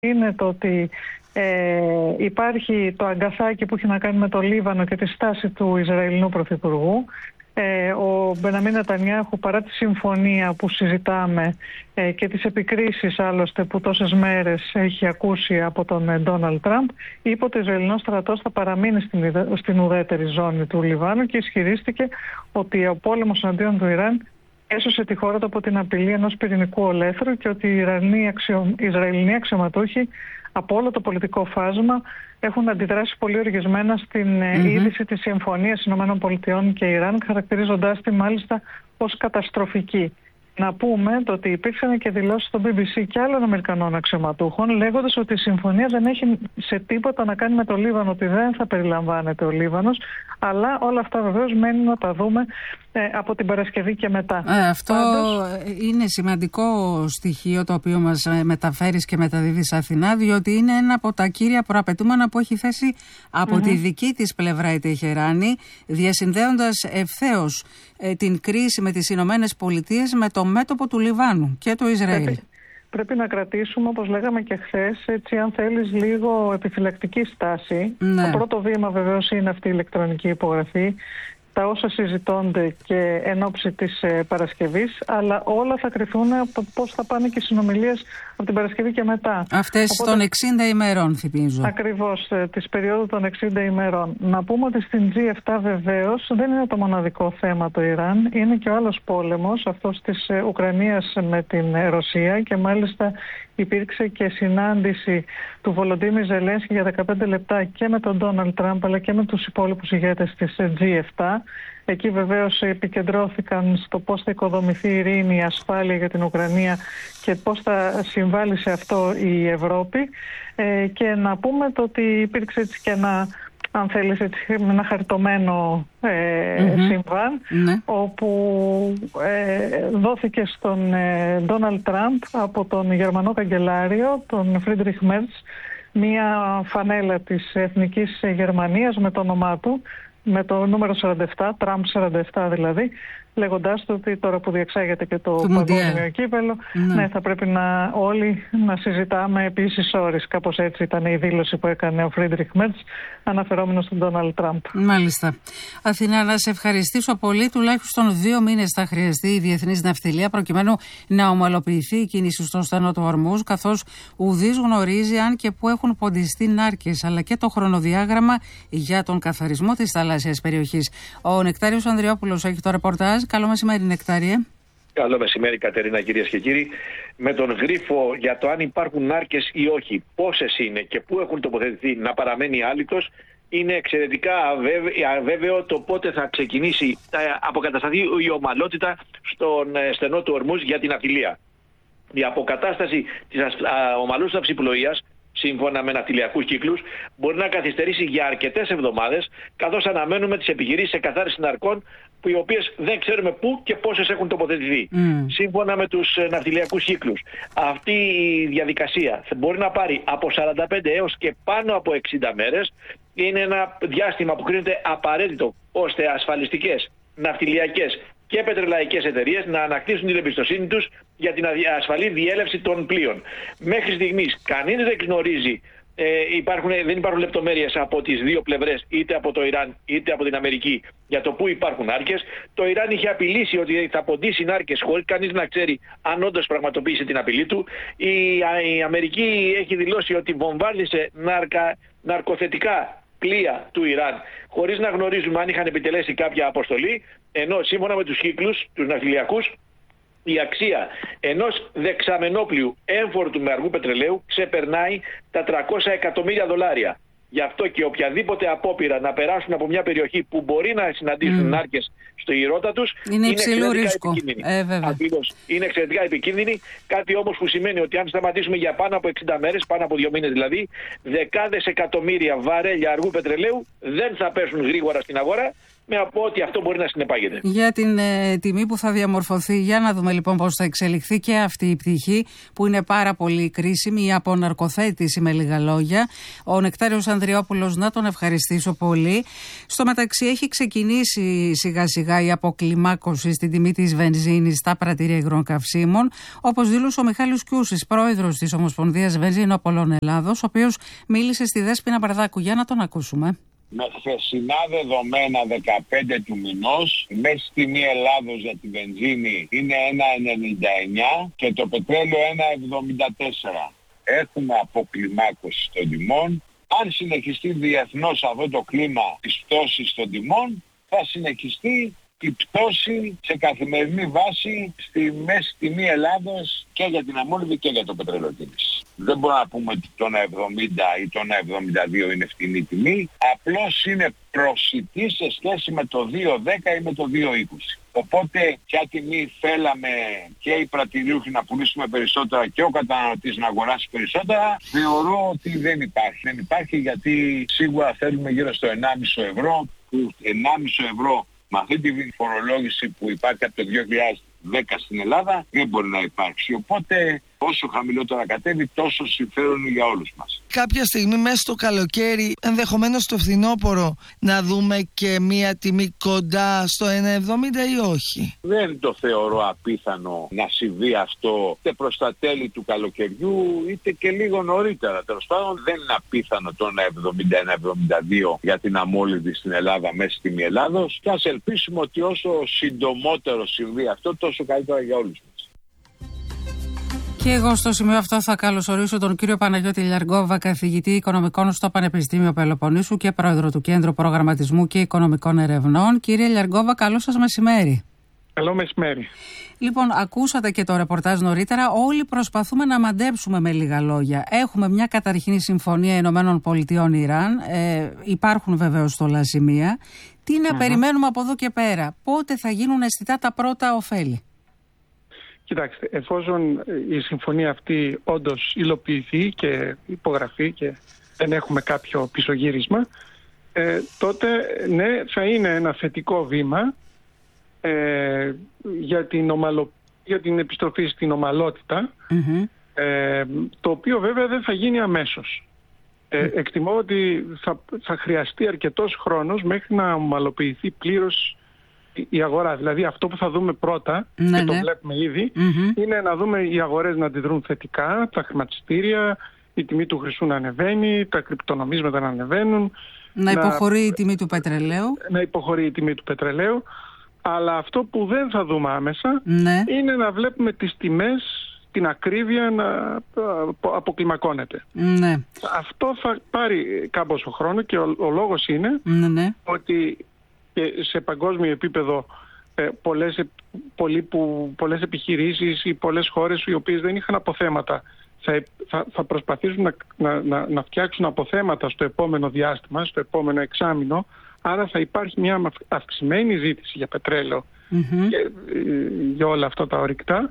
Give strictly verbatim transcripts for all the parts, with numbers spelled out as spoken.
είναι το ότι ε, υπάρχει το αγκαθάκι που έχει να κάνει με το Λίβανο και τη στάση του Ισραηλινού Πρωθυπουργού. Ε, ο Μπενιαμίν Νετανιάχου, παρά τη συμφωνία που συζητάμε ε, και τις επικρίσεις άλλωστε που τόσες μέρες έχει ακούσει από τον Ντόναλντ Τραμπ, είπε ότι ο Ισραηλινός στρατός θα παραμείνει στην, στην ουδέτερη ζώνη του Λιβάνου και ισχυρίστηκε ότι ο πόλεμος εναντίον του Ιράν έσωσε τη χώρα του από την απειλή ενός πυρηνικού ολέθρου και ότι οι Ιρανοί αξιο... Ισραηλινοί αξιωματούχοι από όλο το πολιτικό φάσμα έχουν αντιδράσει πολύ οργισμένα στην mm-hmm. είδηση της συμφωνίας ΗΠΑ και Ιράν, χαρακτηρίζοντάς τη μάλιστα ως καταστροφική. Να πούμε το ότι υπήρξαν και δηλώσεις στο μπι μπι σι και άλλων Αμερικανών αξιωματούχων, λέγοντας ότι η συμφωνία δεν έχει σε τίποτα να κάνει με το Λίβανο, ότι δεν θα περιλαμβάνεται ο Λίβανος, αλλά όλα αυτά βεβαίως μένουν να τα δούμε ε, από την Παρασκευή και μετά. Ε, αυτό Πάντως, είναι σημαντικό στοιχείο το οποίο μας μεταφέρεις και μεταδίδεις Αθηνά, διότι είναι ένα από τα κύρια προαπαιτούμενα που έχει θέσει από mm-hmm. τη δική της πλευρά η Τεχεράνη, διασυνδέοντας ευθέως ε, την κρίση με τις Ηνωμένες Πολιτείες με το μέτωπο του Λιβάνου και το Ισραήλ. Πρέπει, πρέπει να κρατήσουμε, όπως λέγαμε και χθες, έτσι αν θέλεις λίγο επιφυλακτική στάση. Ναι. Το πρώτο βήμα βεβαίως είναι αυτή η ηλεκτρονική υπογραφή, τα όσα συζητώνται και εν ώψη της ε, Παρασκευής, αλλά όλα θα κρυφθούν από το πώς θα πάνε και οι συνομιλίες από την Παρασκευή και μετά. Αυτές Οπότε, των εξήντα ημερών, θυμίζω. Ακριβώς, ε, της περίοδου των εξήντα ημερών. Να πούμε ότι στην τζι επτά βεβαίως δεν είναι το μοναδικό θέμα το Ιράν, είναι και ο άλλος πόλεμος, αυτός της ε, Ουκρανίας με την ε, Ρωσία, και μάλιστα υπήρξε και συνάντηση του Βολοντίμιρ Ζελένσκι για δεκαπέντε λεπτά και με τον Ντόναλντ Τραμπ αλλά και με τους υπόλοιπους ηγέτες της τζι επτά. Εκεί βεβαίως επικεντρώθηκαν στο πώς θα οικοδομηθεί η ειρήνη, η ασφάλεια για την Ουκρανία και πώς θα συμβάλλει σε αυτό η Ευρώπη. Ε, και να πούμε το ότι υπήρξε έτσι και ένα, αν θέλεις, έτσι, ένα χαριτωμένο ε, mm-hmm. συμβάν, mm-hmm. όπου ε, δόθηκε στον Ντόναλντ Τραμπ από τον Γερμανό καγκελάριο, τον Φρίντριχ Μέρτς, μία φανέλα της Εθνικής Γερμανίας με το όνομά του, με το νούμερο σαράντα επτά, Τραμπ σαράντα επτά δηλαδή, λέγοντάς του ότι τώρα που διεξάγεται και το, το παγκόσμιο κύπελο, ναι. ναι, θα πρέπει να όλοι να συζητάμε επίσης ώρες. Κάπως έτσι ήταν η δήλωση που έκανε ο Φρίντριχ Μέρτς, αναφερόμενος στον Ντόναλντ Τραμπ. Μάλιστα. Αθηνά, να σε ευχαριστήσω πολύ. Τουλάχιστον δύο μήνες θα χρειαστεί η διεθνής ναυτιλία προκειμένου να ομαλοποιηθεί η κίνηση στον στενό του Ορμούζ, καθώς ουδής γνωρίζει αν και πού έχουν ποντιστεί νάρκες, αλλά και το χρονοδιάγραμμα για τον καθαρισμό της θαλάσσιας περιοχής. Ο Νεκτάριος Ανδριόπουλος έχει το ρεπορτάζ. Καλό μεσημέρι, Νεκτάριε. Καλό μεσημέρι, Κατερίνα, κυρίες και κύριοι. Με τον γρίφο για το αν υπάρχουν νάρκες ή όχι, πόσες είναι και πού έχουν τοποθετηθεί να παραμένει άλυτος, είναι εξαιρετικά αβέβαιο το πότε θα ξεκινήσει, θα αποκατασταθεί η ομαλότητα στον στενό του Ορμούζ για την ναυτιλία. Η αποκατάσταση της ομαλούς ναυσιπλοείας, σύμφωνα με ναυτιλιακούς κύκλους, μπορεί να καθυστερήσει για αρκετές εβδομάδες, καθώς αναμένουμε τις επιχειρήσεις εκαθάρισης ναρκών, που οι οποίες δεν ξέρουμε πού και πόσες έχουν τοποθετηθεί. Mm. Σύμφωνα με τους ναυτιλιακούς κύκλους, αυτή η διαδικασία μπορεί να πάρει από σαράντα πέντε έως και πάνω από εξήντα μέρες. Είναι ένα διάστημα που κρίνεται απαραίτητο ώστε ασφαλιστικές, ναυτιλιακές και πετρελαϊκές εταιρείες να ανακτήσουν την εμπιστοσύνη τους για την ασφαλή διέλευση των πλοίων. Μέχρι στιγμής κανείς δεν γνωρίζει, ε, υπάρχουν, δεν υπάρχουν λεπτομέρειες από τις δύο πλευρές, είτε από το Ιράν είτε από την Αμερική, για το πού υπάρχουν νάρκες. Το Ιράν είχε απειλήσει ότι θα ποντίσει νάρκες χωρίς κανείς να ξέρει αν όντως πραγματοποίησε την απειλή του. Η, η Αμερική έχει δηλώσει ότι βομβάρδισε ναρκα, ναρκοθετικά πλοία του Ιράν, χωρίς να γνωρίζουμε αν είχαν επιτελέσει κάποια αποστολή, ενώ σύμφωνα με τους κύκλους, τους ναυτιλιακούς, η αξία ενός δεξαμενόπλοιου έμφορτου με αργού πετρελαίου ξεπερνάει τα τριακόσια εκατομμύρια δολάρια. Γι' αυτό και οποιαδήποτε απόπειρα να περάσουν από μια περιοχή που μπορεί να συναντήσουν mm. νάρκες στο ηρώτα τους είναι, είναι υψηλού ρίσκο. Ε, Ακριβώς. Είναι εξαιρετικά επικίνδυνη. Κάτι όμως που σημαίνει ότι αν σταματήσουμε για πάνω από εξήντα μέρες, πάνω από δύο μήνες δηλαδή, δεκάδες εκατομμύρια βαρέλια αργού πετρελαίου δεν θα πέσουν γρήγορα στην αγορά, με από ότι αυτό μπορεί να συνεπάγεται. Για την ε, τιμή που θα διαμορφωθεί, για να δούμε λοιπόν πώς θα εξελιχθεί και αυτή η πτυχή που είναι πάρα πολύ κρίσιμη, η αποναρκοθέτηση με λίγα λόγια. Ο Νεκτάριος Ανδριόπουλος, να τον ευχαριστήσω πολύ. Στο μεταξύ έχει ξεκινήσει σιγά σιγά σιγά η αποκλιμάκωση στην τιμή της βενζίνης στα πρατήρια υγρών καυσίμων, όπως δήλωσε ο Μιχάλης Κιούσης, πρόεδρος της Ομοσπονδίας Βενζινοπολών Ελλάδος, ο οποίος μίλησε στη Δέσποινα Μπαρδάκου. Για να τον ακούσουμε. Με χθεσινά δεδομένα δεκαπέντε του μηνός, η μέση τιμή Ελλάδος για τη βενζίνη είναι ένα ενενήντα εννιά και το πετρέλαιο ένα εβδομήντα τέσσερα. Έχουμε αποκλιμάκωση των τιμών. Αν συνεχιστεί διεθνώς αυτό το κλίμα της πτώσης των τιμών, θα συνεχιστεί η πτώση σε καθημερινή βάση στη μέση τιμή Ελλάδος και για την αμμόνιδη και για το πετρέλαιο τίμης. Δεν μπορούμε να πούμε ότι το ένα εβδομήντα ή το ένα εβδομήντα δύο είναι φτηνή τιμή, απλώς είναι προσιτή σε σχέση με το δύο δέκα ή με το δύο είκοσι. Οπότε ποια τιμή θέλαμε και οι πρατηριούχοι να πουλήσουμε περισσότερα και ο καταναλωτής να αγοράσει περισσότερα, θεωρώ ότι δεν υπάρχει. Δεν υπάρχει γιατί σίγουρα θέλουμε γύρω στο ενάμιση ευρώ, που ενάμιση ευρώ με αυτή τη φορολόγηση που υπάρχει από το δύο χιλιάδες δέκα στην Ελλάδα δεν μπορεί να υπάρξει. Οπότε όσο χαμηλότερα κατέβει, τόσο συμφέρον για όλους μας. Κάποια στιγμή μέσα στο καλοκαίρι, ενδεχομένως το φθινόπωρο, να δούμε και μία τιμή κοντά στο ένα εβδομήντα ή όχι? Δεν το θεωρώ απίθανο να συμβεί αυτό είτε προς τα τέλη του καλοκαιριού είτε και λίγο νωρίτερα. Τέλος πάντων δεν είναι απίθανο το ένα εβδομήντα ένα εβδομήντα δύο για την αμμόλυντη στην Ελλάδα μέση τιμή Ελλάδος και ας ελπίσουμε ότι όσο συντομότερο συμβεί αυτό, τόσο καλύτερα για όλους μας. Και εγώ στο σημείο αυτό θα καλωσορίσω τον κύριο Παναγιώτη Λιαργόβα, καθηγητή οικονομικών στο Πανεπιστήμιο Πελοποννήσου και πρόεδρο του Κέντρου Προγραμματισμού και Οικονομικών Ερευνών. Κύριε Λιαργόβα, καλό σας μεσημέρι. Καλό μεσημέρι. Λοιπόν, ακούσατε και το ρεπορτάζ νωρίτερα. Όλοι προσπαθούμε να μαντέψουμε με λίγα λόγια. Έχουμε μια καταρχήν συμφωνία Ηνωμένων Πολιτειών Ιράν. Ε, υπάρχουν βεβαίως στολά σημεία. Τι να mm-hmm. περιμένουμε από εδώ και πέρα? Πότε θα γίνουν αισθητά τα πρώτα ωφέλη? Κοιτάξτε, εφόσον η συμφωνία αυτή όντως υλοποιηθεί και υπογραφεί και δεν έχουμε κάποιο πισωγύρισμα, ε, τότε ναι, θα είναι ένα θετικό βήμα ε, για, την ομαλο, για την επιστροφή στην ομαλότητα, mm-hmm. ε, το οποίο βέβαια δεν θα γίνει αμέσως. Ε, mm. Εκτιμώ ότι θα, θα χρειαστεί αρκετός χρόνος μέχρι να ομαλοποιηθεί πλήρως η αγορά. Δηλαδή αυτό που θα δούμε πρώτα, ναι, και το ναι. βλέπουμε ήδη, mm-hmm. είναι να δούμε οι αγορές να αντιδρούν θετικά, τα χρηματιστήρια, η τιμή του χρυσού να ανεβαίνει, τα κρυπτονομίσματα να ανεβαίνουν. Να υποχωρεί να... η τιμή του πετρελαίου. Να υποχωρεί η τιμή του πετρελαίου. Αλλά αυτό που δεν θα δούμε άμεσα ναι. είναι να βλέπουμε τις τιμές, την ακρίβεια να αποκλιμακώνεται. Ναι. Αυτό θα πάρει κάμποσο χρόνο και ο, ο λόγος είναι ναι, ναι. ότι και σε παγκόσμιο επίπεδο ε, πολλές, πολλοί που, πολλές επιχειρήσεις ή πολλές χώρες οι οποίες δεν είχαν αποθέματα θα, θα, θα προσπαθήσουν να, να, να, να φτιάξουν αποθέματα στο επόμενο διάστημα, στο επόμενο εξάμηνο. Άρα θα υπάρχει μια αυξημένη ζήτηση για πετρέλαιο mm-hmm. και, ε, για όλα αυτά τα ορυκτά.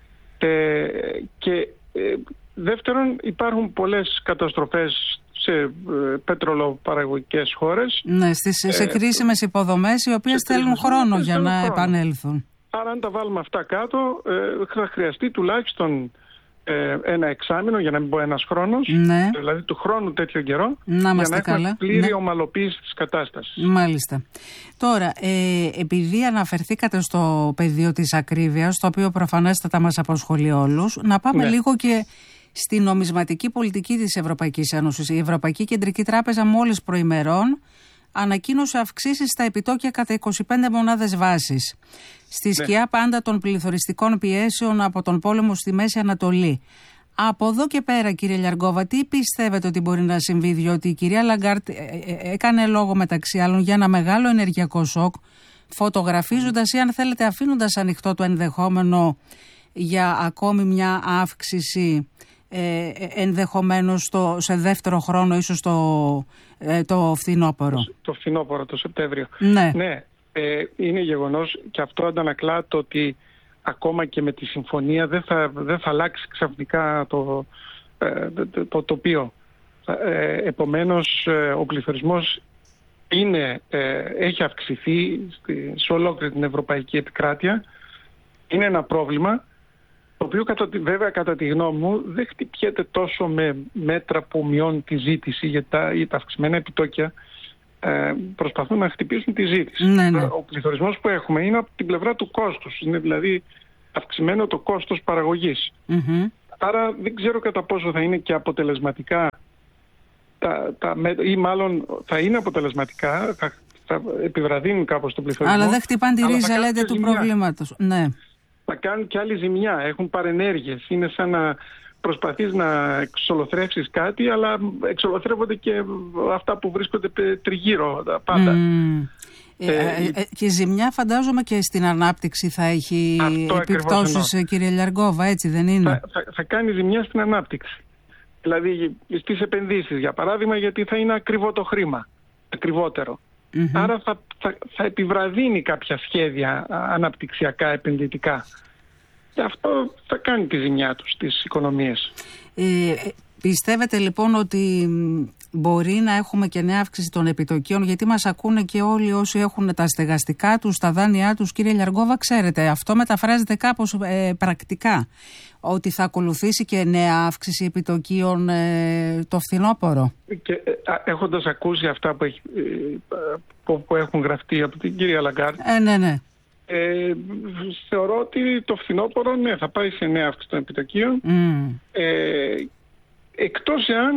Ε, και ε, δεύτερον, υπάρχουν πολλές καταστροφές σε ε, πετρολοπαραγωγικές χώρες. Ναι, στις, σε κρίσιμες υποδομές οι οποίες θέλουν χρόνο για να χρόνο. επανέλθουν. Άρα αν τα βάλουμε αυτά κάτω ε, θα χρειαστεί τουλάχιστον ε, ένα εξάμηνο, για να μην πω ένας χρόνος, ναι. δηλαδή του χρόνου τέτοιο καιρό, να για να καλά. έχουμε πλήρη ναι. ομαλοποίηση της κατάστασης. Μάλιστα. Τώρα, ε, επειδή αναφερθήκατε στο πεδίο της ακρίβειας, το οποίο προφανέστατα μας απασχολεί όλους, να πάμε ναι. λίγο και στη νομισματική πολιτική της Ευρωπαϊκής Ένωσης. Η Ευρωπαϊκή Κεντρική Τράπεζα μόλις προημερών ανακοίνωσε αυξήσεις στα επιτόκια κατά είκοσι πέντε μονάδες βάσης. Στη ναι. σκιά πάντα των πληθωριστικών πιέσεων από τον πόλεμο στη Μέση Ανατολή. Από εδώ και πέρα, κύριε Λιαργόβα, τι πιστεύετε ότι μπορεί να συμβεί? Διότι η κυρία Λαγκάρτ έκανε λόγο μεταξύ άλλων για ένα μεγάλο ενεργειακό σοκ, φωτογραφίζοντας ή αν θέλετε αφήνοντας ανοιχτό το ενδεχόμενο για ακόμη μια αύξηση ε, ενδεχομένως στο, σε δεύτερο χρόνο, ίσως το, ε, το φθινόπωρο. Το, το φθινόπωρο, το Σεπτέμβριο. Ναι, ναι ε, είναι γεγονός και αυτό αντανακλά το ότι ακόμα και με τη συμφωνία δεν θα, δεν θα αλλάξει ξαφνικά το, ε, το, το τοπίο. Ε, επομένως, ε, ο πληθωρισμός είναι, ε, έχει αυξηθεί στη, σε ολόκληρη την ευρωπαϊκή επικράτεια. Είναι ένα πρόβλημα, το οποίο κατά, βέβαια κατά τη γνώμη μου δεν χτυπιέται τόσο με μέτρα που μειώνουν τη ζήτηση, γιατί τα, τα αυξημένα επιτόκια ε, προσπαθούν να χτυπήσουν τη ζήτηση. Ναι, ναι. Ο πληθωρισμός που έχουμε είναι από την πλευρά του κόστους. Είναι δηλαδή αυξημένο το κόστος παραγωγής. Mm-hmm. Άρα δεν ξέρω κατά πόσο θα είναι και αποτελεσματικά τα, τα, ή μάλλον θα είναι αποτελεσματικά, θα, θα επιβραδύνουν κάπως τον πληθωρισμό. Αλλά δεν χτυπάνε τη ρίζα, λέτε, του προβλήματος. Ναι. Θα κάνουν και άλλη ζημιά, έχουν παρενέργειες. Είναι σαν να προσπαθείς να εξολοθρεύσεις κάτι, αλλά εξολοθρεύονται και αυτά που βρίσκονται τριγύρω, τα πάντα. Mm. Ε, ε, ε, και ζημιά φαντάζομαι και στην ανάπτυξη θα έχει επιπτώσεις, κύριε Λιαργόβα, έτσι δεν είναι? Θα, θα, θα κάνει ζημιά στην ανάπτυξη. Δηλαδή στις επενδύσεις, για παράδειγμα, γιατί θα είναι ακριβό το χρήμα, ακριβότερο. Mm-hmm. Άρα θα, θα, θα επιβραδύνει κάποια σχέδια αναπτυξιακά, επενδυτικά. Και αυτό θα κάνει τη ζημιά τους στις οικονομίες. Ε, πιστεύετε λοιπόν ότι μπορεί να έχουμε και νέα αύξηση των επιτοκίων, γιατί μας ακούνε και όλοι όσοι έχουν τα στεγαστικά τους, τα δάνειά τους, κύριε Λιαργόβα, ξέρετε, αυτό μεταφράζεται κάπως ε, πρακτικά, ότι θα ακολουθήσει και νέα αύξηση επιτοκίων ε, το φθινόπωρο. Και ε, έχοντας ακούσει αυτά που, έχει, ε, που, που έχουν γραφτεί από την κυρία Λαγκάρντ, ε, ναι, ναι. Ε, θεωρώ ότι το φθινόπωρο, ναι, θα πάει σε νέα αύξηση των επιτοκίων, mm. ε, εκτός εάν,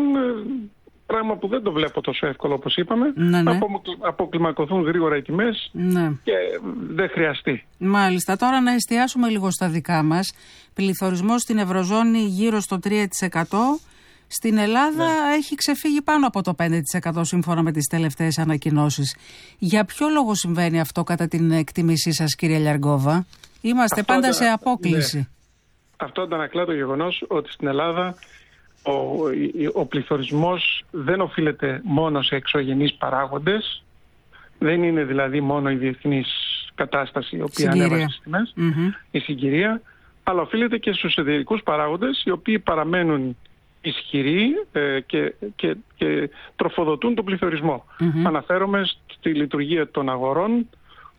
πράγμα που δεν το βλέπω τόσο εύκολο όπως είπαμε, ναι, ναι. απο, αποκλιμακωθούν γρήγορα οι τιμές, ναι. και δεν χρειαστεί. Μάλιστα. Τώρα να εστιάσουμε λίγο στα δικά μας. Πληθωρισμός στην Ευρωζώνη γύρω στο τρία τοις εκατό. Στην Ελλάδα ναι. έχει ξεφύγει πάνω από το πέντε τοις εκατό σύμφωνα με τις τελευταίες ανακοινώσεις. Για ποιο λόγο συμβαίνει αυτό κατά την εκτίμησή σας, κύριε Λιαργόβα? Είμαστε αυτό πάντα αντα... σε απόκληση. Ναι. Αυτό αντανακλά το γεγονός ότι στην Ελλάδα ο, ο πληθωρισμός δεν οφείλεται μόνο σε εξωγενείς παράγοντες. Δεν είναι δηλαδή μόνο η διεθνής κατάσταση η οποία ανέβασε τις τιμές, mm-hmm. η συγκυρία, αλλά οφείλεται και στους εσωτερικούς παράγοντες οι οποίοι παραμένουν ισχυροί ε, και, και, και τροφοδοτούν τον πληθωρισμό. Mm-hmm. Αναφέρομαι στη λειτουργία των αγορών,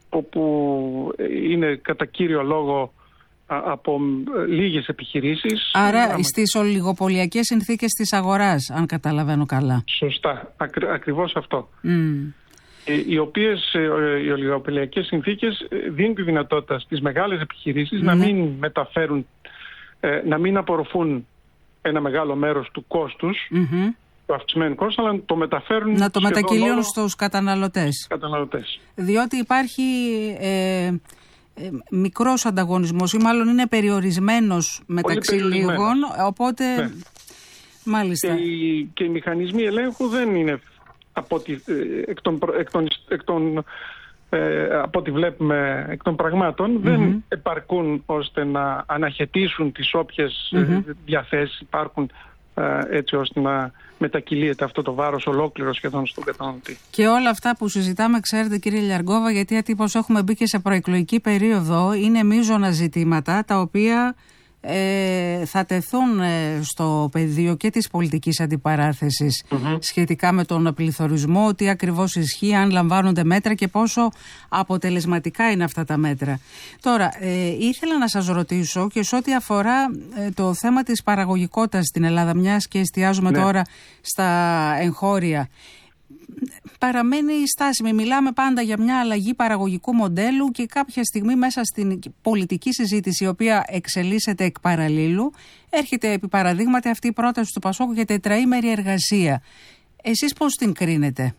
όπου είναι κατά κύριο λόγο α, από λίγες επιχειρήσεις. Άρα άμα... στις ολιγοπωλιακές συνθήκες της αγοράς, αν καταλαβαίνω καλά. Σωστά, ακρι, ακριβώς αυτό. Mm. Οι οποίες οι ολιγοπωλιακές συνθήκες δίνουν τη δυνατότητα στις μεγάλες επιχειρήσεις mm. να μην μεταφέρουν, ε, να μην απορροφούν ένα μεγάλο μέρος του κόστους, mm-hmm. του αυξημένου κόστους, αλλά το μεταφέρουν, να το μετακυλίουν στους καταναλωτές. καταναλωτές. Διότι υπάρχει ε, ε, μικρός ανταγωνισμός, ή μάλλον είναι περιορισμένος μεταξύ λίγων, οπότε ναι. μάλιστα. Και οι, και οι μηχανισμοί ελέγχου δεν είναι από τη, εκ των, εκ των, εκ των Ε, από ό,τι βλέπουμε εκ των πραγμάτων, mm-hmm. δεν επαρκούν ώστε να αναχαιτήσουν τις όποιες mm-hmm. ε, διαθέσεις υπάρχουν, ε, έτσι ώστε να μετακυλείται αυτό το βάρος ολόκληρο σχεδόν στον καταναλωτή. Και όλα αυτά που συζητάμε, ξέρετε, κύριε Λιαργόβα, γιατί ατύπως έχουμε μπει και σε προεκλογική περίοδο, είναι μείζωνα ζητήματα τα οποία Ε, θα τεθούν ε, στο πεδίο και της πολιτικής αντιπαράθεσης mm-hmm. σχετικά με τον πληθωρισμό, τι ακριβώς ισχύει, αν λαμβάνονται μέτρα και πόσο αποτελεσματικά είναι αυτά τα μέτρα. Τώρα, ε, ήθελα να σας ρωτήσω και σε ό,τι αφορά ε, το θέμα της παραγωγικότητας στην Ελλάδα, μιας και εστιάζουμε ναι. τώρα στα εγχώρια. Παραμένει στάσιμη. Μιλάμε πάντα για μια αλλαγή παραγωγικού μοντέλου και κάποια στιγμή μέσα στην πολιτική συζήτηση, η οποία εξελίσσεται εκ παραλλήλου, έρχεται επί παραδείγματι αυτή η πρόταση του Πασόκου για τετραήμερη εργασία. Εσείς πώς την κρίνετε?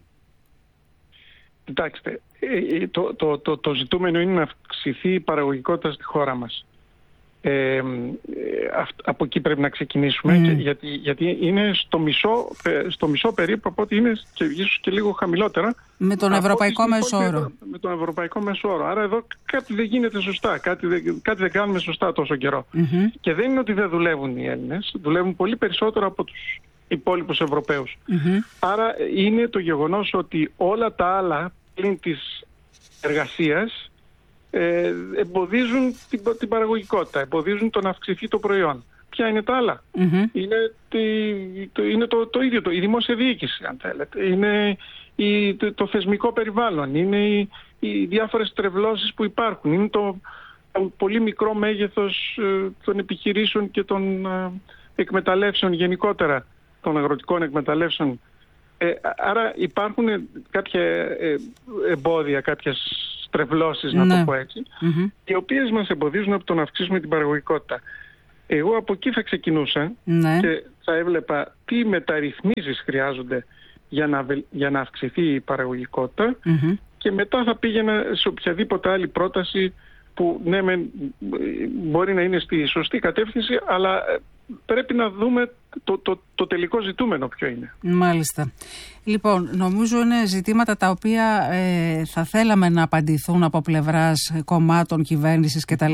Κοιτάξτε, το, το, το, το ζητούμενο είναι να αυξηθεί η παραγωγικότητα στη χώρα μας. Ε, από εκεί πρέπει να ξεκινήσουμε mm. και, γιατί, γιατί είναι στο μισό, στο μισό περίπου από ό,τι είναι και ίσως και λίγο χαμηλότερα με τον ευρωπαϊκό μεσόωρο. Με τον ευρωπαϊκό μεσόωρο. Άρα εδώ κάτι δεν γίνεται σωστά, κάτι δεν, κάτι δεν κάνουμε σωστά τόσο καιρό. Mm-hmm. Και δεν είναι ότι δεν δουλεύουν οι Έλληνες, δουλεύουν πολύ περισσότερο από τους υπόλοιπους Ευρωπαίους. Mm-hmm. Άρα είναι το γεγονός ότι όλα τα άλλα πλην της εργασίας Ε, εμποδίζουν την, την παραγωγικότητα, εμποδίζουν το να αυξηθεί το προϊόν. Ποια είναι τα άλλα? Mm-hmm. Είναι, τη, το, είναι το, το ίδιο, το, η δημόσια διοίκηση, αν θέλετε. Είναι η, το, το θεσμικό περιβάλλον, είναι οι, οι διάφορες τρευλώσεις που υπάρχουν, είναι το, το πολύ μικρό μέγεθος ε, των επιχειρήσεων και των ε, εκμεταλλεύσεων γενικότερα, των αγροτικών εκμεταλλεύσεων Ε, άρα υπάρχουν κάποια ε, εμπόδια, κάποιες στρεβλώσεις, να ναι. το πω έτσι, mm-hmm. οι οποίες μας εμποδίζουν από το να αυξήσουμε την παραγωγικότητα. Εγώ από εκεί θα ξεκινούσα ναι. και θα έβλεπα τι μεταρρυθμίσεις χρειάζονται για να, για να αυξηθεί η παραγωγικότητα mm-hmm. και μετά θα πήγαινα σε οποιαδήποτε άλλη πρόταση που ναι, με, μπορεί να είναι στη σωστή κατεύθυνση, αλλά πρέπει να δούμε το, το, το τελικό ζητούμενο ποιο είναι. Μάλιστα. Λοιπόν, νομίζω είναι ζητήματα τα οποία ε, θα θέλαμε να απαντηθούν από πλευράς κομμάτων, κυβέρνησης κτλ.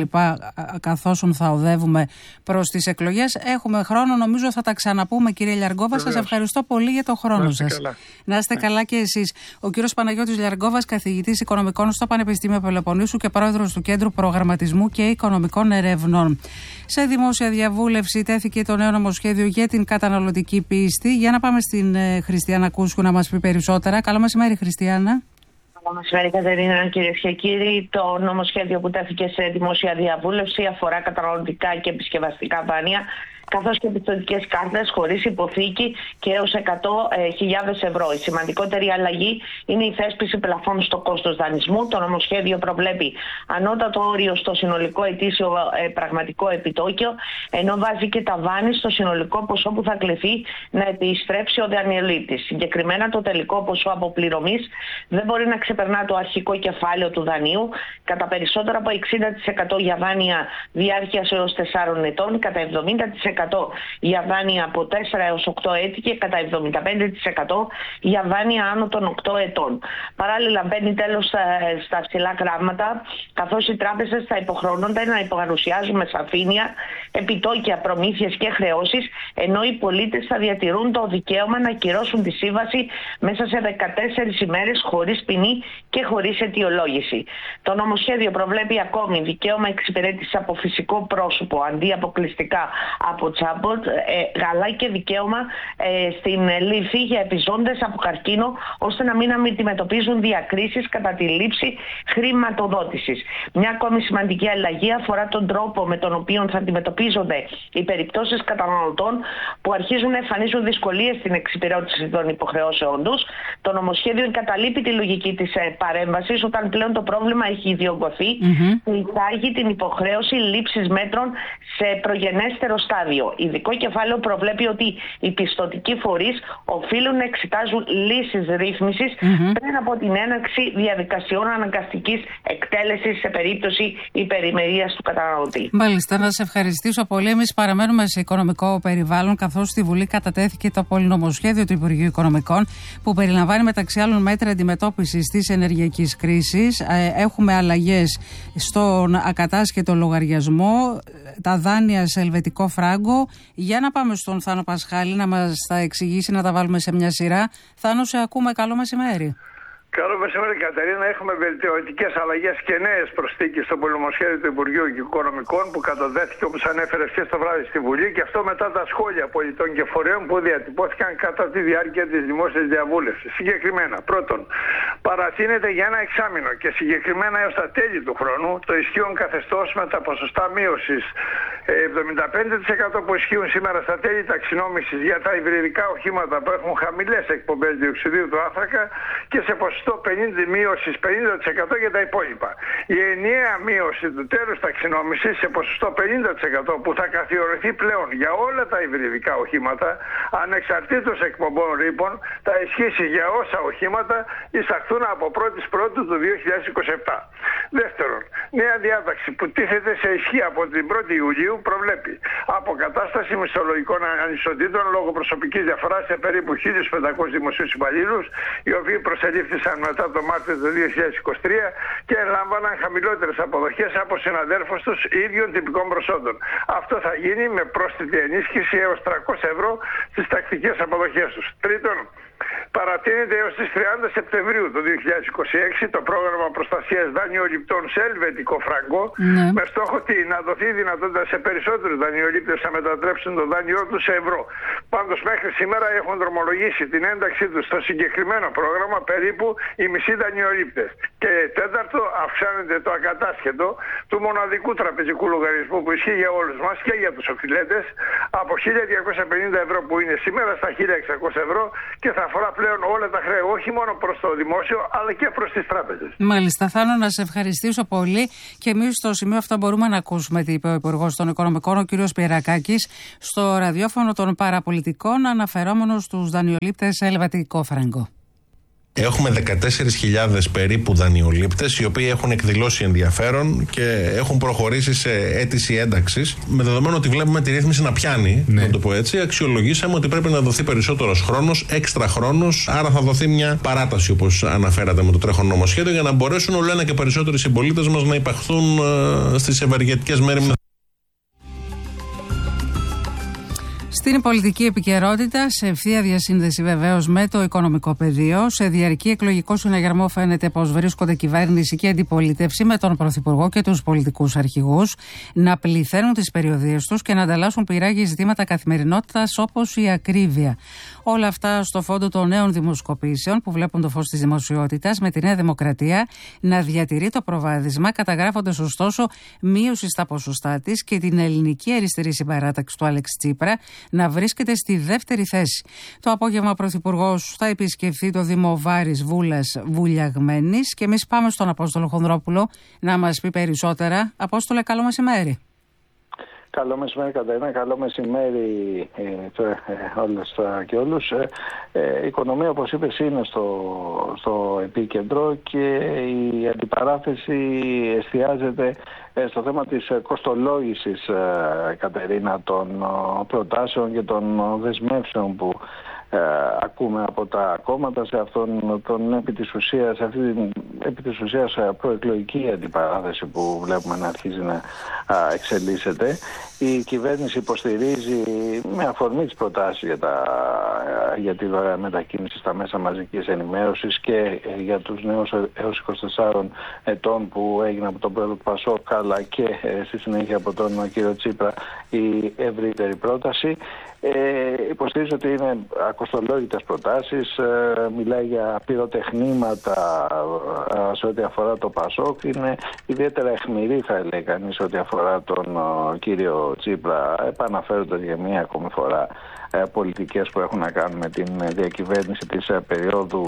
Καθώς θα οδεύουμε προς τις εκλογές. Έχουμε χρόνο, νομίζω θα τα ξαναπούμε, κύριε Λιαργκόβα. Σας ευχαριστώ πολύ για το χρόνο σας. Καλά. Να είστε καλά και εσείς. Ο κύριος Παναγιώτης Λιαργκόβας, καθηγητής Οικονομικών στο Πανεπιστήμιο Πελοποννήσου και πρόεδρος του Κέντρου Προγραμματισμού και Οικονομικών Ερευνών. Σε δημόσια διαβούλευση τέθηκε το νέο νομοσχέδιο για την καταναλωτική πίστη. Για να πάμε στην ε, Χριστιανά Κούσου να μας πει περισσότερα. Καλό μεσημέρι, Χριστιανά. Καλό μεσημέρι, Κατερίνα, κυρίες και κύριοι. Το νομοσχέδιο που τέθηκε σε δημόσια διαβούλευση αφορά καταναλωτικά και επισκευαστικά δάνεια, καθώς και πιστωτικές κάρτες χωρίς υποθήκη και έως εκατό χιλιάδες ευρώ. Η σημαντικότερη αλλαγή είναι η θέσπιση πλαφών στο κόστος δανεισμού. Το νομοσχέδιο προβλέπει ανώτατο όριο στο συνολικό ετήσιο ε, πραγματικό επιτόκιο, ενώ βάζει και τα βάνη στο συνολικό ποσό που θα κληθεί να επιστρέψει ο δανειολήπτης. Συγκεκριμένα, το τελικό ποσό αποπληρωμής δεν μπορεί να ξεπερνά το αρχικό κεφάλαιο του δανείου, κατά περισσότερο από εξήντα τοις εκατό για δάνεια διάρκειας έως τεσσάρων ετών, κατά εβδομήντα τοις εκατό για δάνεια από τέσσερα έως οκτώ έτη και κατά εβδομήντα πέντε τοις εκατό για δάνεια άνω των οκτώ ετών. Παράλληλα, μπαίνει τέλος στα, στα ψηλά γράμματα, καθώς οι τράπεζες θα υποχρεώνονται να υπογαρουσιάζουν με σαφήνεια επιτόκια, προμήθειες και χρεώσεις, ενώ οι πολίτες θα διατηρούν το δικαίωμα να κυρώσουν τη σύμβαση μέσα σε δεκατέσσερις ημέρες χωρίς ποινή και χωρίς αιτιολόγηση. Το νομοσχέδιο προβλέπει ακόμη δικαίωμα εξυπηρέτησης από φυσικό πρόσωπο αντί αποκλειστικά από τσάμποτ, ε, αλλά και δικαίωμα ε, στην λύθη για επιζώντες από καρκίνο, ώστε να μην αντιμετωπίζουν διακρίσεις κατά τη λήψη χρηματοδότησης. Μια ακόμη σημαντική αλλαγή αφορά τον τρόπο με τον οποίο θα αντιμετωπίζονται οι περιπτώσεις καταναλωτών που αρχίζουν να εμφανίζουν δυσκολίες στην εξυπηρέτηση των υποχρεώσεων τους. Το νομοσχέδιο εγκαταλείπει τη λογική της ε, παρέμβασης όταν πλέον το πρόβλημα έχει ιδιογκωθεί mm-hmm. και εισάγει την υποχρέωση λήψης μέτρων σε προγενέστερο στάδιο. Ειδικό κεφάλαιο προβλέπει ότι οι πιστωτικοί φορείς οφείλουν να εξετάζουν λύσεις ρύθμισης mm-hmm. πριν από την έναρξη διαδικασιών αναγκαστικής εκτέλεσης σε περίπτωση υπερημερίας του καταναλωτή. Μάλιστα, να σας ευχαριστήσω πολύ. Εμείς παραμένουμε σε οικονομικό περιβάλλον, καθώς στη Βουλή κατατέθηκε το πολυνομοσχέδιο του Υπουργείου Οικονομικών, που περιλαμβάνει μεταξύ άλλων μέτρα αντιμετώπισης της ενεργειακής κρίσης. Έχουμε αλλαγές στον ακατάσχετο λογαριασμό, τα δάνεια σε ελβετικό φράγκο. Για να πάμε στον Θάνο Πασχάλη να μας τα εξηγήσει, να τα βάλουμε σε μια σειρά. Θάνο, σε ακούμε. Καλό μεσημέρι. Καλό μεσημέρι, Κατερίνα. Έχουμε βελτιωτικές αλλαγές και νέες προσθήκες στο πολυνομοσχέδιο του Υπουργείου Οικονομικών που καταδέθηκε, όπως ανέφερε χθες το βράδυ στη Βουλή, και αυτό μετά τα σχόλια πολιτών και φορέων που διατυπώθηκαν κατά τη διάρκεια της δημόσιας διαβούλευσης. Συγκεκριμένα, πρώτον, παρατείνεται για ένα εξάμηνο και συγκεκριμένα έως τα τέλη του χρόνου το ισχύον καθεστώς με τα ποσοστά μείωσης εβδομήντα πέντε τοις εκατό που ισχύουν σήμερα στα τέλη ταξινόμησης για τα υβριδικά οχήματα που έχουν χαμηλές εκπομπές διοξιδίου του άνθρακα και σε ποσοστό πενήντα μείωσης πενήντα τοις εκατό για τα υπόλοιπα. Η ενιαία μείωση του τέλους ταξινόμησης σε ποσοστό πενήντα τοις εκατό που θα καθιερωθεί πλέον για όλα τα υβριδικά οχήματα ανεξαρτήτως εκπομπών ρήπων θα ισχύσει για όσα οχήματα εισαχθούν από πρώτη Πρώτου του δύο χιλιάδες είκοσι επτά. Δεύτερον, νέα διάταξη που τίθεται σε ισχύ από την πρώτη Ιουλίου προβλέπει αποκατάσταση μισθολογικών ανισοτήτων λόγω προσωπικής διαφοράς σε περίπου χίλιους πεντακόσιους δημοσίους υπαλλήλους, οι οποίοι προσελήφθησαν μετά το Μάρτιο του δύο χιλιάδες είκοσι τρία και λάμβαναν χαμηλότερες αποδοχές από συναδέρφους τους ίδιων τυπικών προσόντων. Αυτό θα γίνει με πρόσθετη ενίσχυση έως τριακόσια ευρώ στις τακτικές αποδοχές τους. Τρίτον, παρατείνεται έως τις τριάντα Σεπτεμβρίου του δύο χιλιάδες είκοσι έξι το πρόγραμμα προστασίας δανειοληπτών σε ελβετικό φράγκο, ναι. με στόχο τι, να δοθεί δυνατότητα σε περισσότερους δανειολήπτες να μετατρέψουν το δάνειό τους σε ευρώ. Πάντως μέχρι σήμερα έχουν δρομολογήσει την ένταξή τους στο συγκεκριμένο πρόγραμμα περίπου οι μισοί δανειολήπτες. Και τέταρτο, αυξάνεται το ακατάσχετο του μοναδικού τραπεζικού λογαριασμού που ισχύει για όλους μας και για τους οφειλέτες από χίλια διακόσια πενήντα ευρώ που είναι σήμερα στα χίλια εξακόσια ευρώ και θα αφορά πλέον όλα τα χρέη, όχι μόνο προς το δημόσιο αλλά και προς τις τράπεζες. Μάλιστα, Θάνο, να σε ευχαριστήσω πολύ και εμείς στο σημείο αυτό μπορούμε να ακούσουμε τι είπε ο Υπουργός των Οικονομικών, ο κ. Σπυρακάκης, στο ραδιόφωνο των παραπολιτικών, αναφερόμενος στους δανειολήπτες ελβετικό φράγκο. Έχουμε δεκατέσσερις χιλιάδες περίπου δανειολήπτες οι οποίοι έχουν εκδηλώσει ενδιαφέρον και έχουν προχωρήσει σε αίτηση ένταξης. Με δεδομένο ότι βλέπουμε τη ρύθμιση να πιάνει, ναι. να το πω έτσι, αξιολογήσαμε ότι πρέπει να δοθεί περισσότερος χρόνος, έξτρα χρόνος. Άρα θα δοθεί μια παράταση, όπως αναφέρατε, με το τρέχον νομοσχέδιο, για να μπορέσουν όλο ένα και περισσότεροι συμπολίτες μας να υπαχθούν uh, στις ευεργετικές μέρημνες. Στην πολιτική επικαιρότητα, σε ευθεία διασύνδεση βεβαίως με το οικονομικό πεδίο, σε διαρκή εκλογικό συναγερμό φαίνεται πως βρίσκονται κυβέρνηση και αντιπολίτευση με τον Πρωθυπουργό και τους πολιτικούς αρχηγούς να πληθαίνουν τις περιοδίες τους και να ανταλλάσσουν πειράγια ζητήματα καθημερινότητας όπως η ακρίβεια. Όλα αυτά στο φόντο των νέων δημοσκοπήσεων που βλέπουν το φως της δημοσιότητας, με τη Νέα Δημοκρατία να διατηρεί το προβάδισμα, καταγράφοντας ωστόσο μείωση στα ποσοστά της και την ελληνική αριστερή συμπαράταξη του Άλεξ Τσίπρα να βρίσκεται στη δεύτερη θέση. Το απόγευμα ο Πρωθυπουργός θα επισκεφθεί το Δήμο Βάρης Βούλας Βουλιαγμένης και εμείς πάμε στον Απόστολο Χονδρόπουλο να μας πει περισσότερα. Απόστολε, καλό μεσημέρι. Καλό μεσημέρι, Κατερίνα. Καλό μεσημέρι ε, ε, όλες και όλους. Ε, ε, η οικονομία, όπως είπες, είναι στο, στο επίκεντρο και η αντιπαράθεση εστιάζεται ε, στο θέμα της κοστολόγησης, ε, Κατερίνα, των ε, προτάσεων και των δεσμεύσεων που ε, ακούμε από τα κόμματα σε αυτόν τον επί της ουσίας, αυτή την επί της ουσίας προεκλογική αντιπαράθεση που βλέπουμε να αρχίζει να α, εξελίσσεται. Η κυβέρνηση υποστηρίζει με αφορμή τις προτάσεις για, τα, για τη δωρεάν μετακίνηση στα μέσα μαζικής ενημέρωσης και για τους νέους έως είκοσι τεσσάρων ετών που έγινε από τον πρόεδρο του Πασόκ, αλλά και στη συνέχεια από τον κύριο Τσίπρα η ευρύτερη πρόταση. Ε, υποστηρίζει ότι είναι ακοστολόγητες προτάσεις, ε, μιλάει για πυροτεχνήματα ε, σε ό,τι αφορά το Πασόκ, είναι ιδιαίτερα αιχμηρή, θα έλεγε κανείς, σε ό,τι αφορά τον ο, κύριο Τσίπρα, επαναφέροντας για μία ακόμη φορά ε, πολιτικές που έχουν να κάνουν με την διακυβέρνηση της ε, περίοδου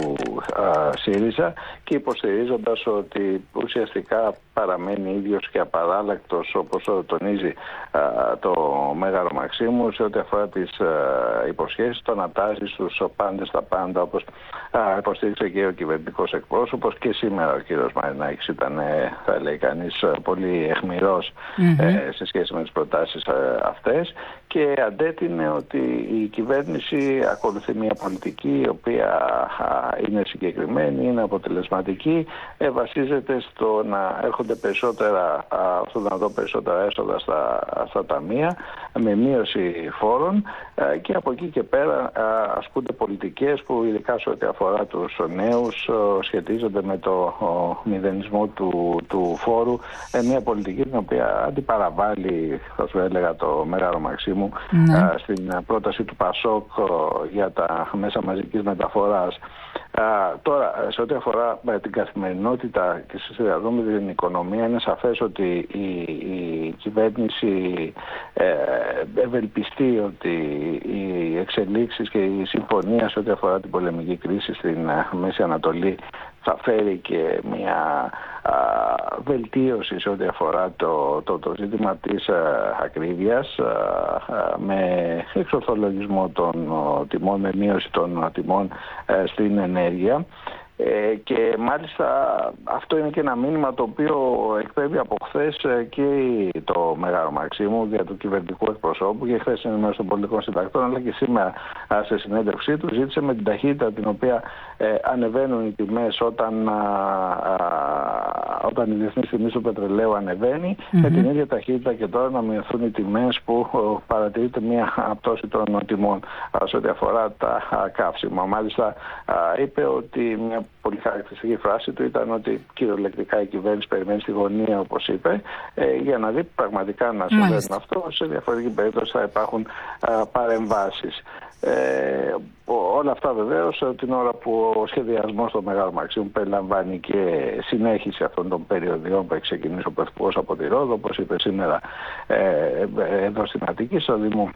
ε, ΣΥΡΙΖΑ και υποστηρίζοντας ότι ουσιαστικά παραμένει ίδιος και απαράλλακτος, όπως τονίζει ε, το Μέγαρο Μαξίμου, σε ό,τι αφορά τις Uh, υποσχέσεις, το να τάζει στους πάντες τα πάντα, όπως uh, υποστήριξε και ο κυβερνητικός εκπρόσωπος, και σήμερα ο κύριος Μαρινάκης ήταν, θα λέει κανείς, πολύ αιχμηρός mm-hmm. ε, σε σχέση με τις προτάσεις ε, αυτές, και αντέτεινε ότι η κυβέρνηση ακολουθεί μια πολιτική η οποία α, είναι συγκεκριμένη, είναι αποτελεσματική, ε, βασίζεται στο να έρχονται περισσότερα, α, στο να δω περισσότερα έσοδα στα, στα ταμεία, με μείωση φόρων, ε, και από εκεί και πέρα α, ασκούνται πολιτικές που, ειδικά σε ό,τι αφορά τους νέους, ο, σχετίζονται με το ο, μηδενισμό του, του φόρου, ε, μια πολιτική την οποία αντιπαραβάλλει, θα σου έλεγα, το Μέγαρο Μαξίμου ναι. α, στην πρόταση του Πασόκ για τα μέσα μαζικής μεταφοράς. Α, τώρα, σε ό,τι αφορά α, την καθημερινότητα και σε συνδυασμό με την οικονομία, είναι σαφές ότι η, η κυβέρνηση ε, ευελπιστεί ότι οι εξελίξεις και η συμφωνία σε ό,τι αφορά την πολεμική κρίση στην α, Μέση Ανατολή θα φέρει και μια α, βελτίωση σε ό,τι αφορά το, το, το ζήτημα της α, ακρίβειας, α, α, με εξορθολογισμό των α, τιμών, με μείωση των α, τιμών α, στην ενέργεια. Ε, και μάλιστα αυτό είναι και ένα μήνυμα το οποίο εκπέμπει από χθες και το Μέγαρο Μαξίμου για του κυβερνητικού εκπροσώπου, και χθες είναι μέρος των πολιτικών συντακτών, αλλά και σήμερα σε συνέντευξή του ζήτησε με την ταχύτητα την οποία ε, ανεβαίνουν οι τιμές όταν, α, α, όταν η διεθνής τιμή του πετρελαίου ανεβαίνει, mm-hmm. με την ίδια ταχύτητα και τώρα να μειωθούν οι τιμές που ο, παρατηρείται μια πτώση των τιμών α, σε ό,τι αφορά τα α, καύσιμα. Μάλιστα α, είπε ότι μια πολύ χαρακτηριστική φράση του ήταν ότι κυριολεκτικά η κυβέρνηση περιμένει στη γωνία, όπως είπε, ε, για να δει πραγματικά να συμβαίνει αυτό. Σε διαφορετική περίπτωση θα υπάρχουν α, παρεμβάσεις. Ε, όλα όλα αυτά βεβαίως την ώρα που ο σχεδιασμός των Μεγάλων Μαξίμων περιλαμβάνει και συνέχιση αυτών των περιοδιών που έχει ξεκινήσει ο Πρωθυπουργός από τη Ρόδο, όπως είπε σήμερα ε, εδώ στην Αττική, στο Δήμο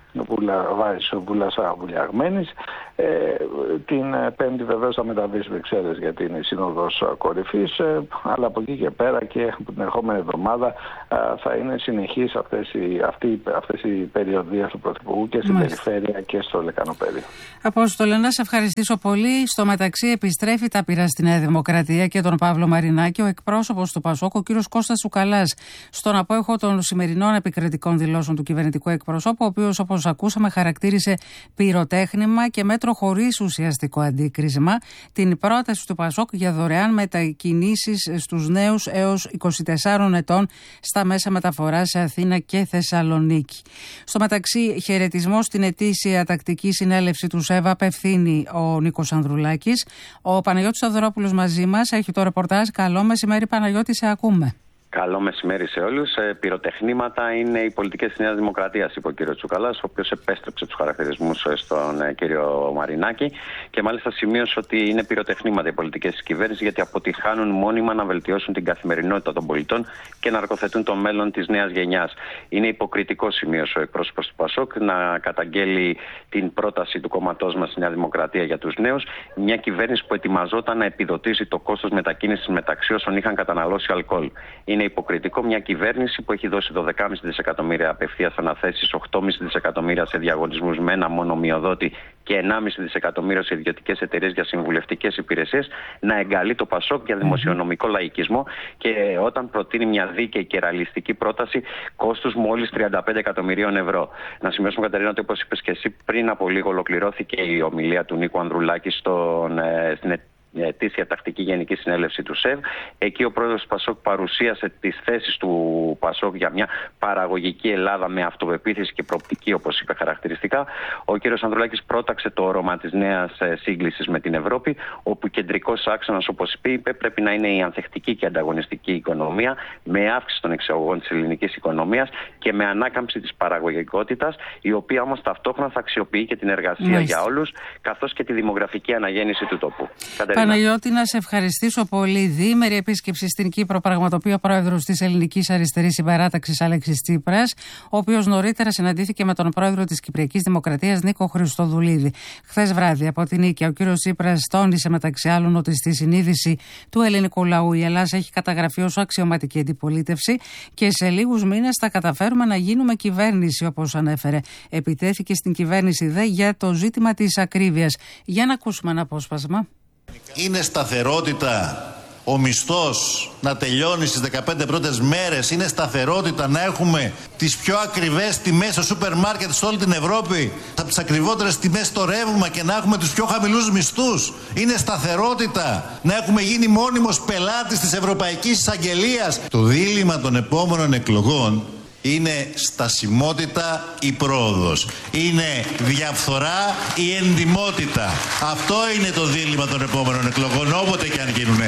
Βουλασά Βουλιαγμένης. Ε, την Πέμπτη βεβαίως θα μεταβεί στις Βρυξέλλες γιατί είναι η Σύνοδος Κορυφής, ε, αλλά από εκεί και πέρα και από την ερχόμενη εβδομάδα ε, θα είναι συνεχής αυτές οι, αυτοί, αυτές οι περιοδίες του Πρωθυπουργού και στην Μάλιστα. περιφέρεια και στο Λεκανοπέδιο. Απόστολε, να σε ευχαριστήσω πολύ. Στο μεταξύ επιστρέφει τα πειρά στη Νέα Δημοκρατία και τον Παύλο Μαρινάκη ο εκπρόσωπος του Πασόκ, ο κύριος Κώστας Τσουκαλάς, στον απόϊχο των σημερινών επικριτικών δηλώσεων του κυβερνητικού εκπροσώπου, ο οποίος, όπως ακούσαμε, χαρακτήρισε πυροτέχνημα και μέτρο χωρίς ουσιαστικό αντίκρισμα την πρόταση του Πασόκ για δωρεάν μετακινήσεις στους νέους έως είκοσι τεσσάρων ετών στα μέσα μεταφοράς σε Αθήνα και Θεσσαλονίκη. Στο μεταξύ, χαιρετισμό στην ετήσια τακτική συνέλευση του ΣΕΒΑ απευθύνει ο Νίκος Ανδρουλάκης. Ο Παναγιώτης Σταυρόπουλος μαζί μας έχει το ρεπορτάζ. Καλό μεσημέρι, Παναγιώτη, σε ακούμε. Καλό μεσημέρι σε όλους. Ε, πυροτεχνήματα είναι οι πολιτικές της Νέας Δημοκρατίας, είπε ο κύριος Τσουκαλάς, ο οποίος επέστρεψε τους χαρακτηρισμούς στον ε, κύριο Μαρινάκη και μάλιστα σημείωσε ότι είναι πυροτεχνήματα οι πολιτικές της κυβέρνησης γιατί αποτυχάνουν μόνιμα να βελτιώσουν την καθημερινότητα των πολιτών και να αρκοθετούν το μέλλον της νέας γενιάς. Είναι υποκριτικό, σημείωσε ο εκπρόσωπος του Πασόκ, να καταγγέλει την πρόταση του κόμματός μας στη Νέα Δημοκρατία για τους νέους, μια κυβέρνηση που ετοιμαζόταν να επιδοτήσει το κόστος μετακίνησης μεταξύ όσων είχαν καταναλώσει αλκοόλ. Είναι υποκριτικό μια κυβέρνηση που έχει δώσει δώδεκα κόμμα πέντε δισεκατομμύρια απευθείας αναθέσεις, οκτώ κόμμα πέντε δισεκατομμύρια σε διαγωνισμούς με ένα μόνο μειοδότη και ενάμιση κόμμα πέντε δισεκατομμύρια σε ιδιωτικές εταιρείες για συμβουλευτικές υπηρεσίες, να εγκαλεί το Πασόκ για δημοσιονομικό λαϊκισμό και όταν προτείνει μια δίκαιη και ρεαλιστική πρόταση κόστους μόλις τριάντα πέντε εκατομμυρίων ευρώ. Να σημειώσουμε, Κατερίνα, ότι όπως είπες και εσύ, πριν από λίγο ολοκληρώθηκε η ομιλία του Νίκου Ανδρουλάκη στον, ε, στην ετήσια τακτική γενική συνέλευση του ΣΕΒ. Εκεί ο πρόεδρος του Πασόκ παρουσίασε τις θέσεις του Πασόκ για μια παραγωγική Ελλάδα με αυτοπεποίθηση και προοπτική, όπως είπε χαρακτηριστικά. Ο κ. Ανδρουλάκης πρόταξε το όρομα της νέας σύγκλησης με την Ευρώπη, όπου κεντρικός άξονας, όπως είπε, πρέπει να είναι η ανθεκτική και ανταγωνιστική οικονομία, με αύξηση των εξαγωγών της ελληνικής οικονομίας και με ανάκαμψη της παραγωγικότητας, η οποία όμως ταυτόχρονα θα αξιοποιεί και την εργασία Μάλιστα. για όλους, καθώς και τη δημογραφική αναγέννηση του τόπου. Παναγιώτη, να σε ευχαριστήσω πολύ. Διήμερη επίσκεψη στην Κύπρο πραγματοποιεί ο πρόεδρος της Ελληνικής Αριστερής Συμπαράταξης Αλέξης Τσίπρας, ο οποίος νωρίτερα συναντήθηκε με τον πρόεδρο της Κυπριακής Δημοκρατίας Νίκο Χριστοδουλίδη. Χθες βράδυ από την Νίκαια, ο κύριος Τσίπρας τόνισε μεταξύ άλλων ότι στη συνείδηση του ελληνικού λαού η Ελλάδα έχει καταγραφεί ως αξιωματική αντιπολίτευση και σε λίγους μήνες θα καταφέρουμε να γίνουμε κυβέρνηση, όπως ανέφερε. Επιτέθηκε στην κυβέρνηση δε για το ζήτημα της ακρίβειας. Για να ακούσουμε ένα απόσπασμα. Είναι σταθερότητα ο μισθός να τελειώνει στις δεκαπέντε πρώτες μέρες? Είναι σταθερότητα να έχουμε τις πιο ακριβές τιμές στο σούπερ μάρκετ σε όλη την Ευρώπη, από τις ακριβότερες τιμές στο ρεύμα και να έχουμε τους πιο χαμηλούς μισθούς? Είναι σταθερότητα να έχουμε γίνει μόνιμος πελάτης της Ευρωπαϊκής Εισαγγελίας? Το δίλημμα των επόμενων εκλογών είναι στασιμότητα ή πρόοδος. Είναι διαφθορά ή εντιμότητα. Αυτό είναι το δίλημμα των επόμενων εκλογών, όποτε και αν γίνουνε.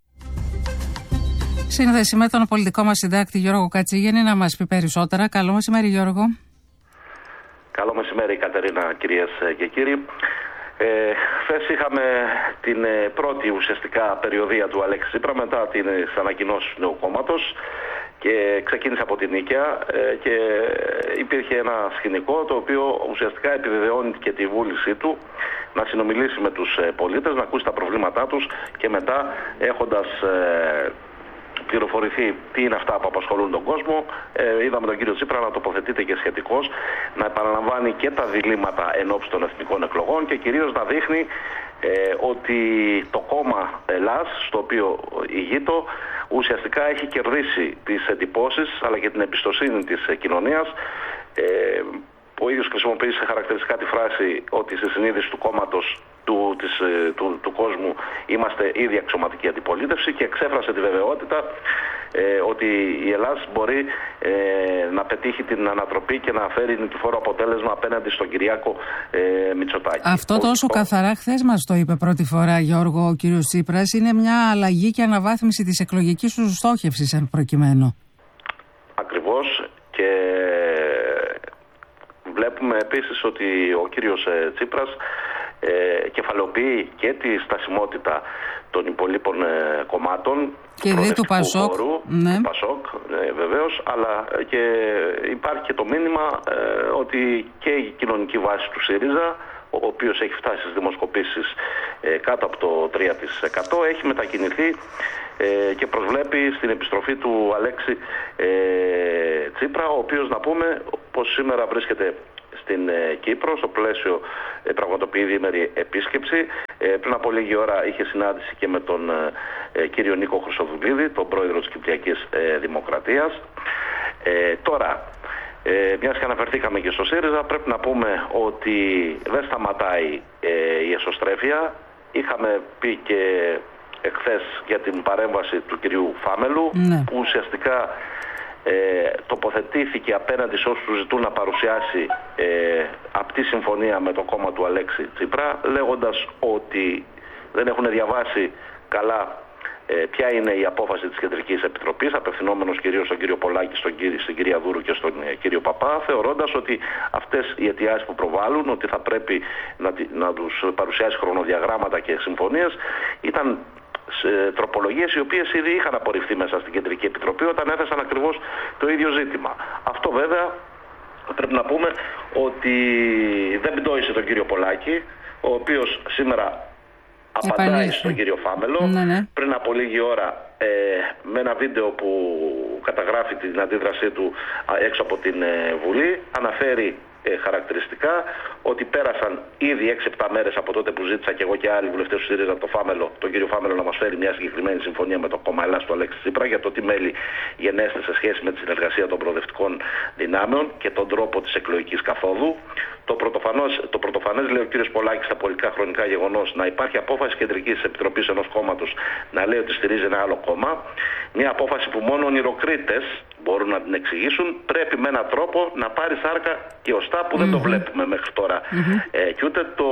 Σύνδεση με τον πολιτικό μας συντάκτη Γιώργο Κατσίγενη να μας πει περισσότερα. Καλό μεσημέρι, Γιώργο. Καλό μεσημέρι, Κατερίνα, κυρίες και κύριοι. Ε, χθες είχαμε την πρώτη ουσιαστικά περιοδία του Αλέξη Τσίπρα μετά τις ανακοινώσεις του νέου κόμματος. Και ξεκίνησε από την Νίκαια ε, και υπήρχε ένα σκηνικό το οποίο ουσιαστικά επιβεβαιώνει και τη βούλησή του να συνομιλήσει με τους ε, πολίτες, να ακούσει τα προβλήματά τους και μετά, έχοντας ε, πληροφορηθεί τι είναι αυτά που απασχολούν τον κόσμο, ε, είδαμε τον κύριο Τσίπρα να τοποθετείται και σχετικώς, να επαναλαμβάνει και τα διλήμματα ενόψει των εθνικών εκλογών και κυρίως να δείχνει ε, ότι το κόμμα Ελλάς, στο οποίο ηγείτο, ουσιαστικά έχει κερδίσει τις εντυπώσεις αλλά και την εμπιστοσύνη της κοινωνίας. Ε, ο ίδιος χρησιμοποίησε χαρακτηριστικά τη φράση ότι στη συνείδηση του κόμματος του, της, του, του κόσμου είμαστε ήδη αξιωματική αντιπολίτευση και εξέφρασε τη βεβαιότητα ε, ότι η Ελλάδα μπορεί ε, να πετύχει την ανατροπή και να φέρει νικηφόρο αποτέλεσμα απέναντι στον Κυριάκο ε, Μητσοτάκη. Αυτό τόσο ο... καθαρά χθες μας το είπε πρώτη φορά, Γιώργο, ο κύριος Τσίπρας. Είναι μια αλλαγή και αναβάθμιση της εκλογικής του στόχευσης εν προκειμένου. Ακριβώς, και βλέπουμε επίσης ότι ο κύριος Τσίπρας ε, κεφαλαιοποιεί και τη στασιμότητα των υπολείπων ε, κομμάτων και δι του Πασόκ, χώρου, ναι. του Πασόκ ε, βεβαίως, αλλά και υπάρχει και το μήνυμα ε, ότι και η κοινωνική βάση του ΣΥΡΙΖΑ, ο οποίος έχει φτάσει στις δημοσκοπήσεις ε, κάτω από το τρία τοις εκατό, έχει μετακινηθεί ε, και προσβλέπει στην επιστροφή του Αλέξη ε, Τσίπρα, ο οποίος, να πούμε πως σήμερα βρίσκεται στην ε, Κύπρο, στο πλαίσιο ε, πραγματοποιεί διήμερη επίσκεψη. Ε, πριν από λίγη ώρα είχε συνάντηση και με τον ε, κύριο Νίκο Χρυσοδουλίδη, τον πρόεδρο της Κυπριακής ε, Δημοκρατίας. Ε, τώρα, ε, μιας και αναφερθήκαμε και στο ΣΥΡΙΖΑ, πρέπει να πούμε ότι δεν σταματάει ε, η εσωστρέφεια. Είχαμε πει και εχθές για την παρέμβαση του κυρίου Φάμελου, ναι. που ουσιαστικά Ε, τοποθετήθηκε απέναντι σε όσους ζητούν να παρουσιάσει ε, απτή συμφωνία με το κόμμα του Αλέξη Τσίπρα, λέγοντας ότι δεν έχουν διαβάσει καλά ε, ποια είναι η απόφαση της Κεντρικής Επιτροπής, απευθυνόμενος κυρίως στον κύριο Πολάκη, στον κύριο, στην κυρία Δούρου και στον ε, κύριο Παπά, θεωρώντας ότι αυτές οι αιτιάσεις που προβάλλουν, ότι θα πρέπει να, να τους παρουσιάσει χρονοδιαγράμματα και συμφωνίες, ήταν σε τροπολογίες οι οποίες ήδη είχαν απορριφθεί μέσα στην Κεντρική Επιτροπή όταν έθεσαν ακριβώς το ίδιο ζήτημα. Αυτό βέβαια πρέπει να πούμε ότι δεν πτώησε τον κύριο Πολάκη, ο οποίος σήμερα απαντάει Επανήλθε. στον κύριο Φάμελο. Ναι, ναι. Πριν από λίγη ώρα ε, με ένα βίντεο που καταγράφει την αντίδρασή του έξω από την ε, Βουλή, αναφέρει Ε, χαρακτηριστικά ότι πέρασαν ήδη έξι επτά μέρες από τότε που ζήτησα και εγώ και άλλοι βουλευτές του ΣΥΡΙΖΑ το Φάμελο, τον κύριο Φάμελο να μας φέρει μια συγκεκριμένη συμφωνία με το κόμμα Ελλάς του Αλέξη Τσίπρα για το τι μέλη γενέστε σε σχέση με τη συνεργασία των προοδευτικών δυνάμεων και τον τρόπο της εκλογικής καθόδου. Το, το πρωτοφανές, λέει ο κύριος Πολάκης, στα πολιτικά χρονικά γεγονός να υπάρχει απόφαση Κεντρικής Επιτροπής ενός κόμματος να λέει ότι στηρίζει ένα άλλο κόμμα. Μια απόφαση που μόνο ονειροκρίτες μπορούν να την εξηγήσουν, πρέπει με έναν τρόπο να πάρει σάρκα και οστά που δεν mm-hmm. το βλέπουμε μέχρι τώρα. Mm-hmm. Ε, και ούτε το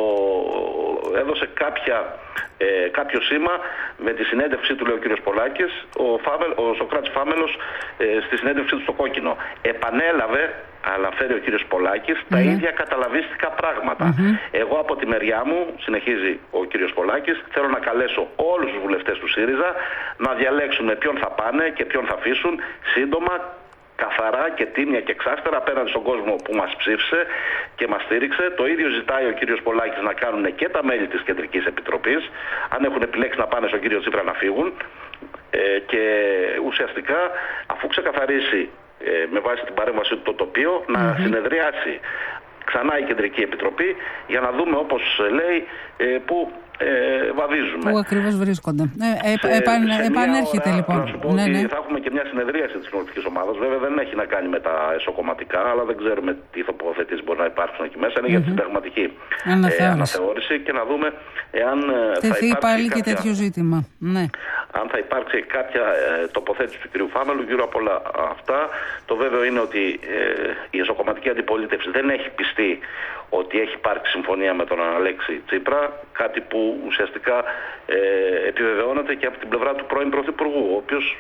έδωσε κάποια, ε, κάποιο σήμα με τη συνέντευξή του, λέει ο κύριος Πολάκης, ο, Φάμελ, ο Σοκράτης Φάμελος ε, στη συνέντευξή του στο Κόκκινο. Επανέλαβε, αναφέρει ο κύριος Πολάκης, mm-hmm. τα ίδια καταλαβίστικα πράγματα. Mm-hmm. Εγώ από τη μεριά μου, συνεχίζει ο κύριος Πολάκης, θέλω να καλέσω όλους τους βουλευτές του ΣΥΡΙΖΑ να διαλέξουν με ποιον θα πάνε και ποιον θα αφήσουν σύντομα, καθαρά και τίμια και εξάστερα απέναντι στον κόσμο που μας ψήφισε και μας στήριξε. Το ίδιο ζητάει ο κύριος Πολάκης να κάνουν και τα μέλη της Κεντρικής Επιτροπής, αν έχουν επιλέξει να πάνε στον κύριο Τσίπρα να φύγουν, ε, και ουσιαστικά αφού ξεκαθαρίσει ε, με βάση την παρέμβαση του το τοπίο να mm-hmm. συνεδριάσει ξανά η Κεντρική Επιτροπή για να δούμε, όπως λέει, ε, που ε, βαδίζουμε. Πού ακριβώς βρίσκονται. Ε, ε, σε, επαν, σε επανέρχεται ώρα, λοιπόν. Να σου πω ναι, ότι ναι. θα έχουμε και μια συνεδρίαση της κοινωνικής ομάδας. Βέβαια δεν έχει να κάνει με τα εσωκομματικά, αλλά δεν ξέρουμε τι τοποθετήσεις μπορεί να υπάρξουν εκεί μέσα. Είναι mm-hmm. για τη συνταγματική ε, αναθεώρηση και να δούμε εάν Θεθεί θα υπάρξει πάλι κάποια, και τέτοιο ζήτημα. Ναι. αν θα υπάρξει κάποια ε, τοποθέτηση του κ. Φάμελου γύρω από όλα αυτά. Το βέβαιο είναι ότι ε, η εσωκομματική αντιπολίτευση δεν έχει πιστεί ότι έχει υπάρξει συμφωνία με τον Αλέξη Τσίπρα, κάτι που ουσιαστικά ε, επιβεβαιώνεται και από την πλευρά του πρώην Πρωθυπουργού, ο οποίος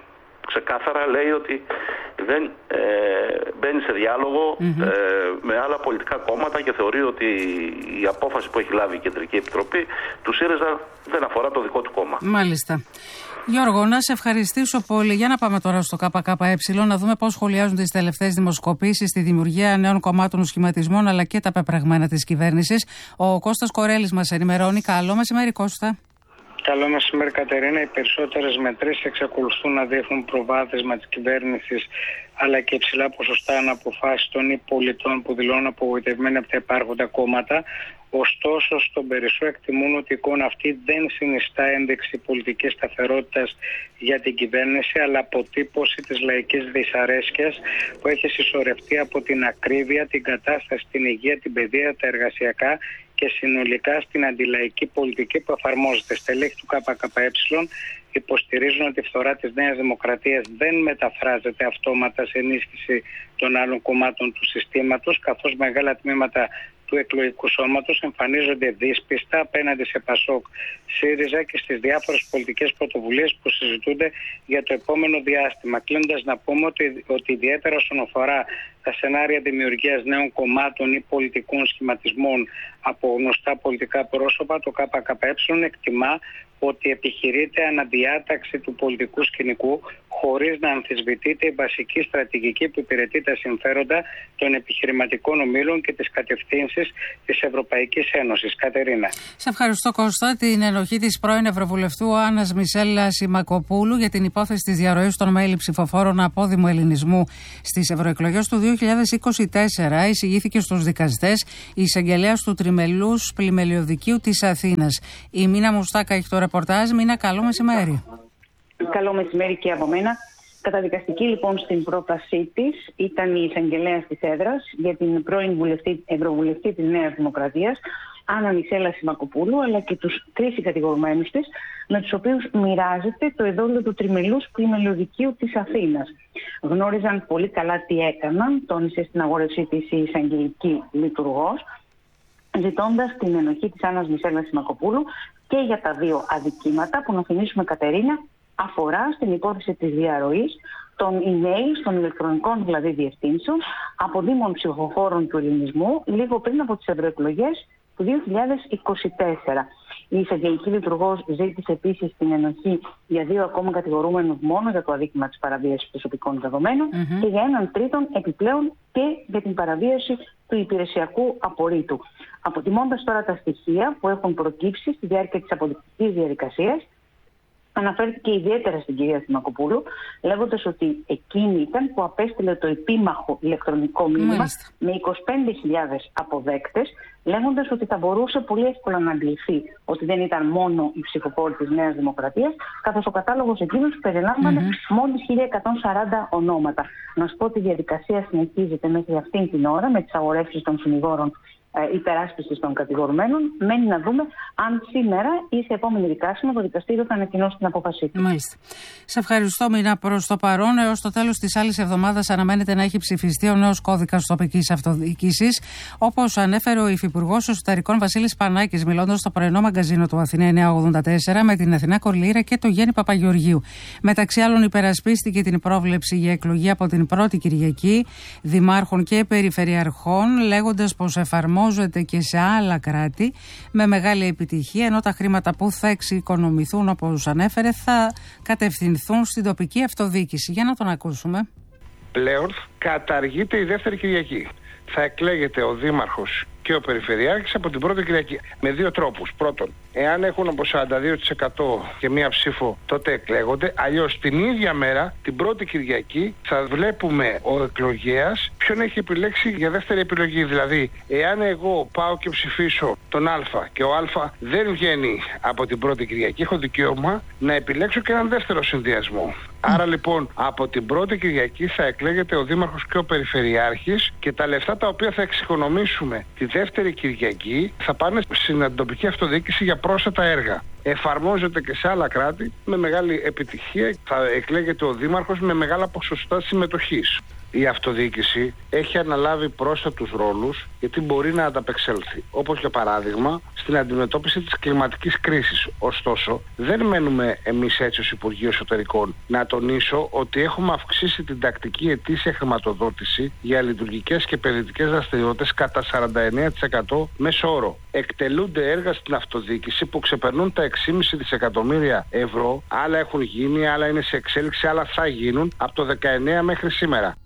ξεκάθαρα λέει ότι δεν ε, μπαίνει σε διάλογο mm-hmm. ε, με άλλα πολιτικά κόμματα και θεωρεί ότι η απόφαση που έχει λάβει η Κεντρική Επιτροπή του ΣΥΡΙΖΑ δεν αφορά το δικό του κόμμα. Μάλιστα. Γιώργο, να σε ευχαριστήσω πολύ. Για να πάμε τώρα στο ΚΚΕ, να δούμε πώς σχολιάζουν τις τελευταίες δημοσκοπήσεις, τη δημιουργία νέων κομμάτων σχηματισμών αλλά και τα πεπραγμένα της κυβέρνησης. Ο Κώστας Κορέλης μας ενημερώνει. Καλό μεσημέρι, Κώστα. Καλό μεσημέρι, Κατερίνα. Οι περισσότερες μετρήσεις εξακολουθούν να δείχνουν προβάδισμα της κυβέρνησης, αλλά και υψηλά ποσοστά αναποφάσεις των πολιτών που δηλώνουν απογοητευμένοι από τα υπάρχοντα κόμματα. Ωστόσο, στον Περισσό εκτιμούν ότι η εικόνα αυτή δεν συνιστά ένδειξη πολιτικής σταθερότητας για την κυβέρνηση, αλλά αποτύπωση της λαϊκής δυσαρέσκειας που έχει συσσωρευτεί από την ακρίβεια, την κατάσταση, την υγεία, την παιδεία, τα εργασιακά και συνολικά στην αντιλαϊκή πολιτική που εφαρμόζεται. Στελέχη του ΚΚΕ υποστηρίζουν ότι η φθορά της Νέας Δημοκρατίας δεν μεταφράζεται αυτόματα σε ενίσχυση των άλλων κομμάτων του συστήματος, καθώς μεγάλα τμήματα του εκλογικού σώματος εμφανίζονται δύσπιστα απέναντι σε ΠΑΣΟΚ, ΣΥΡΙΖΑ και στις διάφορες πολιτικές πρωτοβουλίες που συζητούνται για το επόμενο διάστημα. Κλείνοντας, να πούμε ότι, ότι ιδιαίτερα όσον αφορά τα σενάρια δημιουργίας νέων κομμάτων ή πολιτικών σχηματισμών από γνωστά πολιτικά πρόσωπα, το ΚΚΕ εκτιμά ότι επιχειρείται αναδιάταξη του πολιτικού σκηνικού χωρίς να αμφισβητείται η βασική στρατηγική που υπηρετεί τα συμφέροντα των επιχειρηματικών ομίλων και τις κατευθύνσεις της Ευρωπαϊκής Ένωσης. Κατερίνα. Σε ευχαριστώ, Κώστα. Την ενοχή της πρώην Ευρωβουλευτού Άννας Μισέλα Σιμακοπούλου για την υπόθεση της διαρροής των mail ψηφοφόρων απόδημου ελληνισμού στις ευρωεκλογές του δύο χιλιάδες είκοσι τέσσερα εισηγήθηκε στους δικαστές η εισαγγελέας του Τριμελούς Πλημελιωδικείου της Αθήνας. Η Μίνα Μουστάκα έχει το ρεπορτάζ. Μίνα, καλό μεσημέρι. Καλό μεσημέρι και από μένα. Καταδικαστική λοιπόν στην πρότασή της ήταν η εισαγγελέας της έδρας για την πρώην βουλευτή, ευρωβουλευτή της Νέας Δημοκρατίας, Άννα Μισέλα Σιμακοπούλου, αλλά και τους τρεις κατηγορουμένους της, με τους οποίους μοιράζεται το εδόλιο του Τριμελούς Πλημελιωδικείου της Αθήνας. Γνώριζαν πολύ καλά τι έκαναν, τόνισε στην αγόρευσή της η εισαγγελική λειτουργός, ζητώντας την ενοχή της Άννας Μισέλα Σιμακοπούλου και για τα δύο αδικήματα που, να θυμίσουμε, Κατερίνα, αφορά στην υπόθεση της διαρροής των email, των ηλεκτρονικών δηλαδή διευθύνσεων, από δήμων ψηφοφόρων του ελληνισμού λίγο πριν από τις ευρωεκλογές του δύο χιλιάδες είκοσι τέσσερα. Η εισαγγελική λειτουργός ζήτησε επίσης την ενοχή για δύο ακόμα κατηγορούμενους μόνο για το αδίκημα της παραβίασης προσωπικών δεδομένων mm-hmm. και για έναν τρίτον επιπλέον και για την παραβίαση του υπηρεσιακού απορρίτου. Αποτιμώντας τώρα τα στοιχεία που έχουν προκύψει στη διάρκεια της αποδεικτικής διαδικασίας, αναφέρθηκε ιδιαίτερα στην κυρία Σιμακοπούλου, λέγοντας ότι εκείνη ήταν που απέστειλε το επίμαχο ηλεκτρονικό μήνυμα Μάλιστα. με είκοσι πέντε χιλιάδες αποδέκτες, λέγοντας ότι θα μπορούσε πολύ εύκολα να αντιληφθεί ότι δεν ήταν μόνο οι ψηφοφόροι της Νέας Δημοκρατίας, καθώς ο κατάλογος εκείνος περιλάμβανε mm-hmm. μόλις χίλια εκατόν σαράντα ονόματα. Να σου πω ότι η διαδικασία συνεχίζεται μέχρι αυτήν την ώρα με τις αγορεύσεις των συνηγόρων υπεράσπισης των κατηγορουμένων. Μένει να δούμε αν σήμερα ή σε επόμενη δικάσιμο το δικαστήριο θα ανακοινώσει την απόφασή του. Μάλιστα. Σε ευχαριστώ, Μίνα. Προς το παρόν, έως το τέλος της άλλης εβδομάδας αναμένεται να έχει ψηφιστεί ο νέος κώδικας τοπικής αυτοδιοίκησης. Όπως ανέφερε ο Υφυπουργός Εσωτερικών Βασίλης Πανάκης, μιλώντας στο πρωινό μαγκαζίνο του Αθηνά εννιακόσια ογδόντα τέσσερα με την Αθηνά Κορλήρα και το Γέννη Παπαγεωργίου. Μεταξύ άλλων, υπερασπίστηκε την πρόβλεψη για εκλογή από την πρώτη Κυριακή δημάρχων και περιφερειαρχών, λέγοντας πως εφαρμόζεται και σε άλλα κράτη με μεγάλη επιτυχία, ενώ τα χρήματα που θα εξοικονομηθούν, όπως ανέφερε, θα κατευθυνθούν στην τοπική αυτοδιοίκηση. Για να τον ακούσουμε. Πλέον καταργείται η δεύτερη Κυριακή. Θα εκλέγεται ο δήμαρχος και ο περιφερειάρχης από την πρώτη Κυριακή. Με δύο τρόπους. Πρώτον, εάν έχουν από σαράντα δύο τοις εκατό και μία ψήφο, τότε εκλέγονται. Αλλιώς την ίδια μέρα, την πρώτη Κυριακή, θα βλέπουμε ο εκλογέας ποιον έχει επιλέξει για δεύτερη επιλογή. Δηλαδή, εάν εγώ πάω και ψηφίσω τον Α και ο Α δεν βγαίνει από την πρώτη Κυριακή, έχω δικαίωμα να επιλέξω και έναν δεύτερο συνδυασμό. Άρα λοιπόν, από την πρώτη Κυριακή θα εκλέγεται ο δήμαρχος και ο περιφερειάρχης και τα λεφτά τα οποία θα εξοικονομήσουμε τη δεύτερη Κυριακή θα πάνε στην τοπική αυτοδιοίκηση για πρόσθετα έργα. Εφαρμόζεται και σε άλλα κράτη με μεγάλη επιτυχία. Θα εκλέγεται ο δήμαρχος με μεγάλα ποσοστά συμμετοχής. Η αυτοδιοίκηση έχει αναλάβει πρόσθετους ρόλους γιατί μπορεί να ανταπεξέλθει. Όπως για παράδειγμα στην αντιμετώπιση της κλιματικής κρίσης. Ωστόσο, δεν μένουμε εμείς έτσι ως Υπουργείο Εσωτερικών. Να τονίσω ότι έχουμε αυξήσει την τακτική ετήσια χρηματοδότηση για λειτουργικές και επενδυτικές δραστηριότητες κατά σαράντα εννέα τοις εκατό μέσο όρο. Εκτελούνται έργα στην αυτοδιοίκηση που ξεπερνούν τα έξι κόμμα πέντε δισεκατομμύρια ευρώ. Άλλα έχουν γίνει, άλλα είναι σε εξέλιξη, άλλα θα γίνουν από το δεκαεννέα μέχρι σήμερα.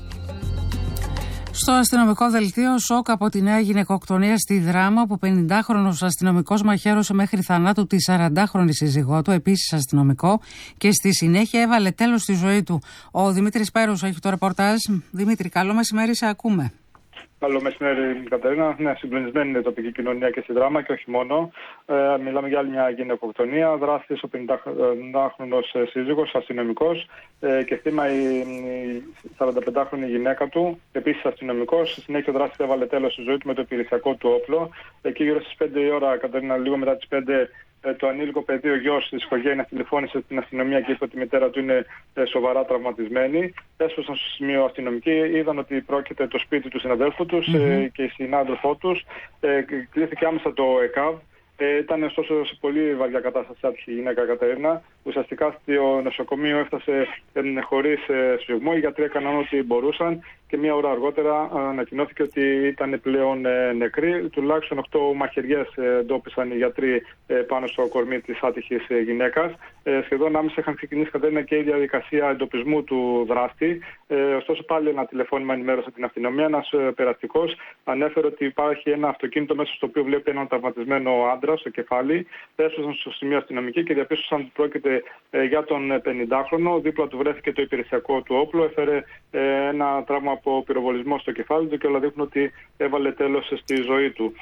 Στο αστυνομικό δελτίο, σοκ από τη νέα γυναικοκτονία στη Δράμα, που πενηντάχρονος αστυνομικός μαχαίρωσε μέχρι θανάτου τη σαραντάχρονη σύζυγό του, επίσης αστυνομικό, και στη συνέχεια έβαλε τέλος στη ζωή του. Ο Δημήτρης Πέρος έχει το ρεπορτάζ. Δημήτρη, καλό μεσημέρι, σε ακούμε. Καλό μεσημέρι, Κατερίνα. Ναι, συγκλονισμένη είναι η τοπική κοινωνία και στη Δράμα και όχι μόνο. Ε, μιλάμε για άλλη μια γυναικοκτονία. Δράστης ο πενηντάχρονος σύζυγος, αστυνομικός, ε, και θύμα η, η σαρανταπεντάχρονη γυναίκα του, επίσης αστυνομικός. Στη συνέχεια ο δράστης έβαλε τέλος στη ζωή του με το υπηρεσιακό του όπλο. Εκεί γύρω στις πέντε η ώρα, Κατερίνα, λίγο μετά τις πέντε, το ανήλικο παιδί, ο γιος της οικογένειας, τηλεφώνησε στην αστυνομία και είπε ότι η μητέρα του είναι σοβαρά τραυματισμένη. Έσπασαν στο σημείο αστυνομικοί, είδαν ότι πρόκειται το σπίτι του συναδέλφου τους mm-hmm. και η συνάδελφό τους. Κλήθηκε άμεσα το ΕΚΑΒ. Ε, ήταν ωστόσο σε πολύ βαριά κατάσταση άτυχη η γυναίκα, Κατερίνα. Ουσιαστικά στο νοσοκομείο έφτασε ε, χωρίς ε, σφιγμό. Οι γιατροί έκαναν ό,τι μπορούσαν και μία ώρα αργότερα ανακοινώθηκε ότι ήταν πλέον νεκροί. Τουλάχιστον οκτώ μαχαιριές εντόπισαν οι γιατροί πάνω στο κορμί της άτυχης γυναίκας. Σχεδόν άμεσα είχαν ξεκινήσει, Κατερίνα, και η διαδικασία εντοπισμού του δράστη. Ωστόσο, πάλι ένα τηλεφώνημα ενημέρωσε την αστυνομία. Ένας περαστικός ανέφερε ότι υπάρχει ένα αυτοκίνητο μέσα στο οποίο βλέπει έναν τραυματισμένο άντρα στο κεφάλι. Έσωσαν στο σημείο αστυνομικοί και διαπίστωσαν ότι πρόκειται για τον πενηντάχρονο. Δίπλα του βρέθηκε το υπηρεσιακό του όπλο. Έφερε ένα τραύμα από πυροβολισμό στο κεφάλι του και όλα δείχνουν ότι έβαλε τέλος στη ζωή του.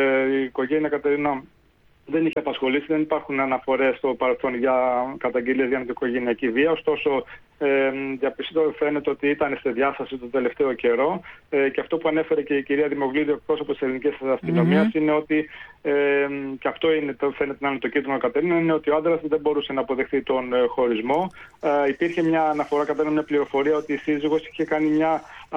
Η οικογένεια, Κατερίνα, δεν είχε απασχολήσει, δεν υπάρχουν αναφορές στο παρελθόν για καταγγελίες για οικογενειακή βία. Ωστόσο, ε, διαπιστώ, φαίνεται ότι ήταν στη διάσταση το τελευταίο καιρό. Ε, και αυτό που ανέφερε και η κυρία Δημογλίδη, εκπρόσωπος της ελληνικής αστυνομίας, mm-hmm. είναι ότι, ε, και αυτό είναι, το, φαίνεται να είναι το κίτρινο, Κατερίνα, είναι ότι ο άντρας δεν μπορούσε να αποδεχθεί τον ε, χωρισμό. Ε, υπήρχε μια αναφορά, Κατερίνα, μια πληροφορία ότι η σύζυγος είχε κάνει μια, α,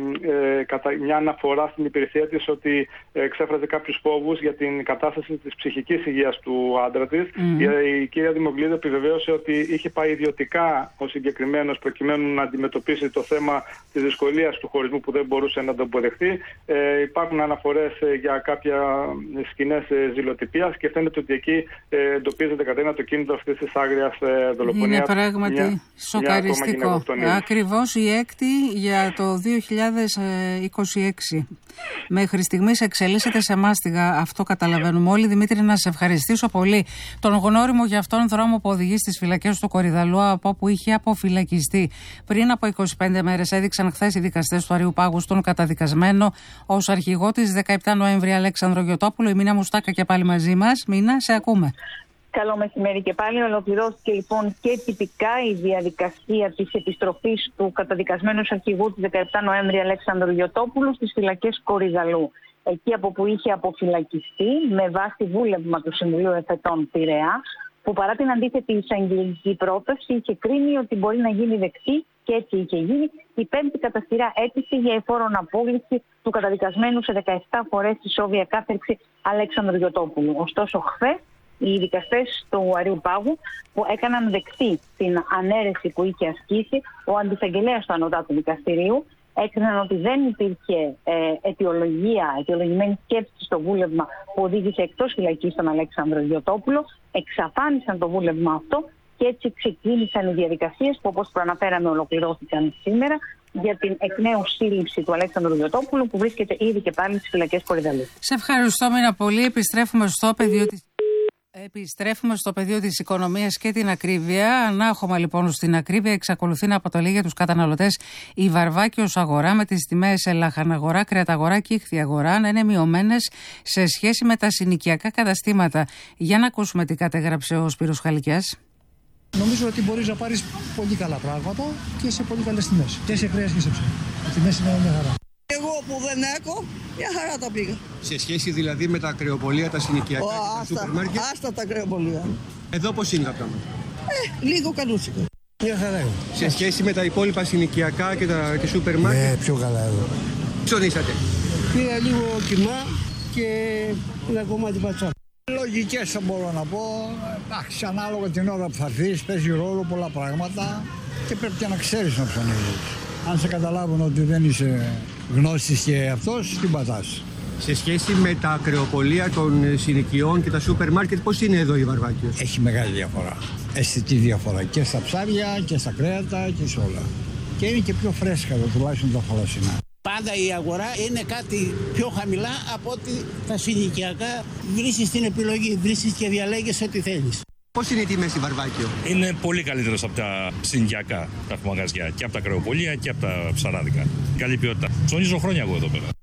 ε, κατα, μια αναφορά στην υπηρεσία της ότι ε, εξέφραζε κάποιους φόβους για την κατάσταση της ψυχικής υγείας του άντρα της. Mm. Η, η κυρία Δημογλίδη επιβεβαίωσε ότι είχε πάει ιδιωτικά ο συγκεκριμένος προκειμένου να αντιμετωπίσει το θέμα της δυσκολίας του χωρισμού που δεν μπορούσε να το αποδεχθεί. Ε, υπάρχουν αναφορές ε, για κάποια σκηνές ε, ζηλοτυπίας και φαίνεται ότι εκεί ε, εντοπίζεται, Κατερίνα, το κίνητο αυτής της άγριας ε, δολοφονίας. Είναι πράγματι μια, σοκαριστικό. Ακριβώς η έκτη για το δύο χιλιάδες είκοσι έξι. Μέχρι στιγμής εξελίσσεται σε μάστιγα. Αυτό καταλαβαίνουμε όλοι. Δημήτρη, να σε ευχαριστήσω πολύ. Τον γνώριμο για αυτόν δρόμο που οδηγεί στις φυλακές του Κορυδαλλού, από όπου είχε αποφυλακιστεί πριν από είκοσι πέντε μέρες, έδειξαν χθες οι δικαστές του Αρείου Πάγου στον καταδικασμένο ως αρχηγό της δεκαεπτά Νοέμβρη Αλέξανδρο Γιωτόπουλο. Η Μίνα Μουστάκα και πάλι μαζί μας. Μίνα, σε ακούμε. Καλό μεσημέρι και πάλι. Ολοκληρώθηκε λοιπόν και τυπικά η διαδικασία της επιστροφής του καταδικασμένου αρχηγού της δεκαεπτά Νοέμβρη Αλέξανδρου Γιωτόπουλου στις φυλακές Κορυδαλλού. Εκεί από που είχε αποφυλακιστεί με βάση βούλευμα του Συμβουλίου Εφετών Πειραιά, που παρά την αντίθετη εισαγγελική πρόταση είχε κρίνει ότι μπορεί να γίνει δεκτή, και έτσι είχε γίνει, η πέμπτη κατά σειρά αίτηση για εφόρον απόλυση του καταδικασμένου σε δεκαεπτά φορές ισόβια κάθερξη Αλέξανδρου Γιωτόπουλου. Ωστόσο, χθες οι δικαστές του Αρείου Πάγου, που έκαναν δεκτή την ανέρεση που είχε ασκήσει ο αντισαγγελέας του Ανωτάτου Δικαστηρίου, έκριναν ότι δεν υπήρχε ε, αιτιολογία, αιτιολογημένη σκέψη στο βούλευμα που οδήγησε εκτός φυλακής τον Αλέξανδρο Γιωτόπουλο, εξαφάνισαν το βούλευμα αυτό και έτσι ξεκίνησαν οι διαδικασίες που, όπως προαναφέραμε, ολοκληρώθηκαν σήμερα για την εκ νέου σύλληψη του Αλέξανδρου Γιωτόπουλου, που βρίσκεται ήδη και πάλι στις φυλακές Κορυδαλλού. Σε ευχαριστώ, Μίνα, πολύ. Επιστρέφουμε στο πεδίο της... Επιστρέφουμε στο πεδίο της οικονομίας και την ακρίβεια. Ανάχωμα λοιπόν στην ακρίβεια εξακολουθεί να αποτελεί για τους καταναλωτές η Βαρβάκιος αγορά, με τις τιμές λαχαναγορά, κρεαταγορά και ήχθιαγορά να είναι μειωμένες σε σχέση με τα συνοικιακά καταστήματα. Για να ακούσουμε τι κατέγραψε ο Σπύρος Χαλικιάς. Νομίζω ότι μπορείς να πάρεις πολύ καλά πράγματα και σε πολύ καλές τιμές. Και σε κρέας και σε ψωμί. Οι τιμές είναι μια χαρά. Εγώ που δεν έχω, μια χαρά τα πήγα. Σε σχέση δηλαδή με τα κρεοπολία, τα συνοικιακά και τα σούπερ μάρκετ. Άστα τα κρεοπολία. Εδώ πώς είναι τα πράγματα? Ε, λίγο καλούσικα. Μια χαρά είναι. Σε σχέση με τα υπόλοιπα συνοικιακά και τα και σούπερ μάρκετ. Ναι, πιο καλά εδώ. Ψωνίσατε? Πήρα λίγο κοινά και ένα κομμάτι πατσά. Λογικές θα μπορώ να πω. Εντάξει, ανάλογα την ώρα που θα έρθεις, παίζει ρόλο πολλά πράγματα και πρέπει και να ξέρεις να ψωνίζεις. Αν σε καταλάβουν ότι δεν είσαι γνώστης και αυτός, την πατάς. Σε σχέση με τα κρεοπολία των συνοικιών και τα σούπερ μάρκετ, πώς είναι εδώ η Βαρβάκιος? Έχει μεγάλη διαφορά. Αισθητή διαφορά και στα ψάρια και στα κρέατα και σε όλα. Και είναι και πιο φρέσκα εδώ, τουλάχιστον τα θαλασσινά. Πάντα η αγορά είναι κάτι πιο χαμηλά από ότι τα συνοικιακά. Βρίσκεις την επιλογή, βρίσκεις και διαλέγεις ό,τι θέλεις. Πώς είναι η τιμή στη Βαρβάκιο? Είναι πολύ καλύτερος από τα συνοικιακά τα μαγαζιά, και από τα κρεοπολία και από τα ψαράδικα. Καλή ποιότητα. Ψωνίζω χρόνια εγώ εδώ πέρα.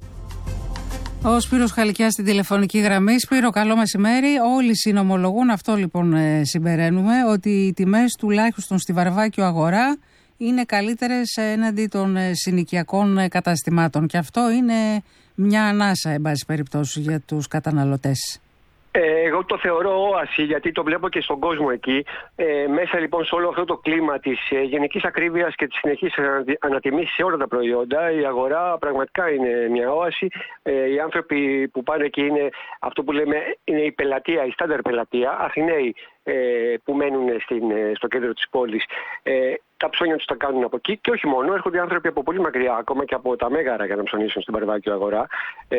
Ο Σπύρος Χαλικιάς στην τηλεφωνική γραμμή. Σπύρο, καλό μεσημέρι. Όλοι συνομολογούν, αυτό λοιπόν συμπεραίνουμε, ότι οι τιμές τουλάχιστον στη Βαρβάκιο αγορά είναι καλύτερες έναντι των συνοικιακών καταστημάτων. Και αυτό είναι μια ανάσα, εν πάση περιπτώσει, για τους καταναλωτές. Ε, εγώ το θεωρώ όαση, γιατί το βλέπω και στον κόσμο εκεί. Ε, μέσα λοιπόν σε όλο αυτό το κλίμα της ε, γενικής ακρίβειας και της συνεχής ανατιμής σε όλα τα προϊόντα, η αγορά πραγματικά είναι μια όαση. Ε, οι άνθρωποι που πάνε εκεί είναι αυτό που λέμε, είναι η πελατεία, η στάνταρ πελατεία, Αθηναίοι ε, που μένουν στην, στο κέντρο της πόλης. Ε, τα ψώνια τους τα κάνουν από εκεί και όχι μόνο, έρχονται άνθρωποι από πολύ μακριά, ακόμα και από τα Μέγαρα για να ψωνίσουν στην Παρβάκιο αγορά. Ε,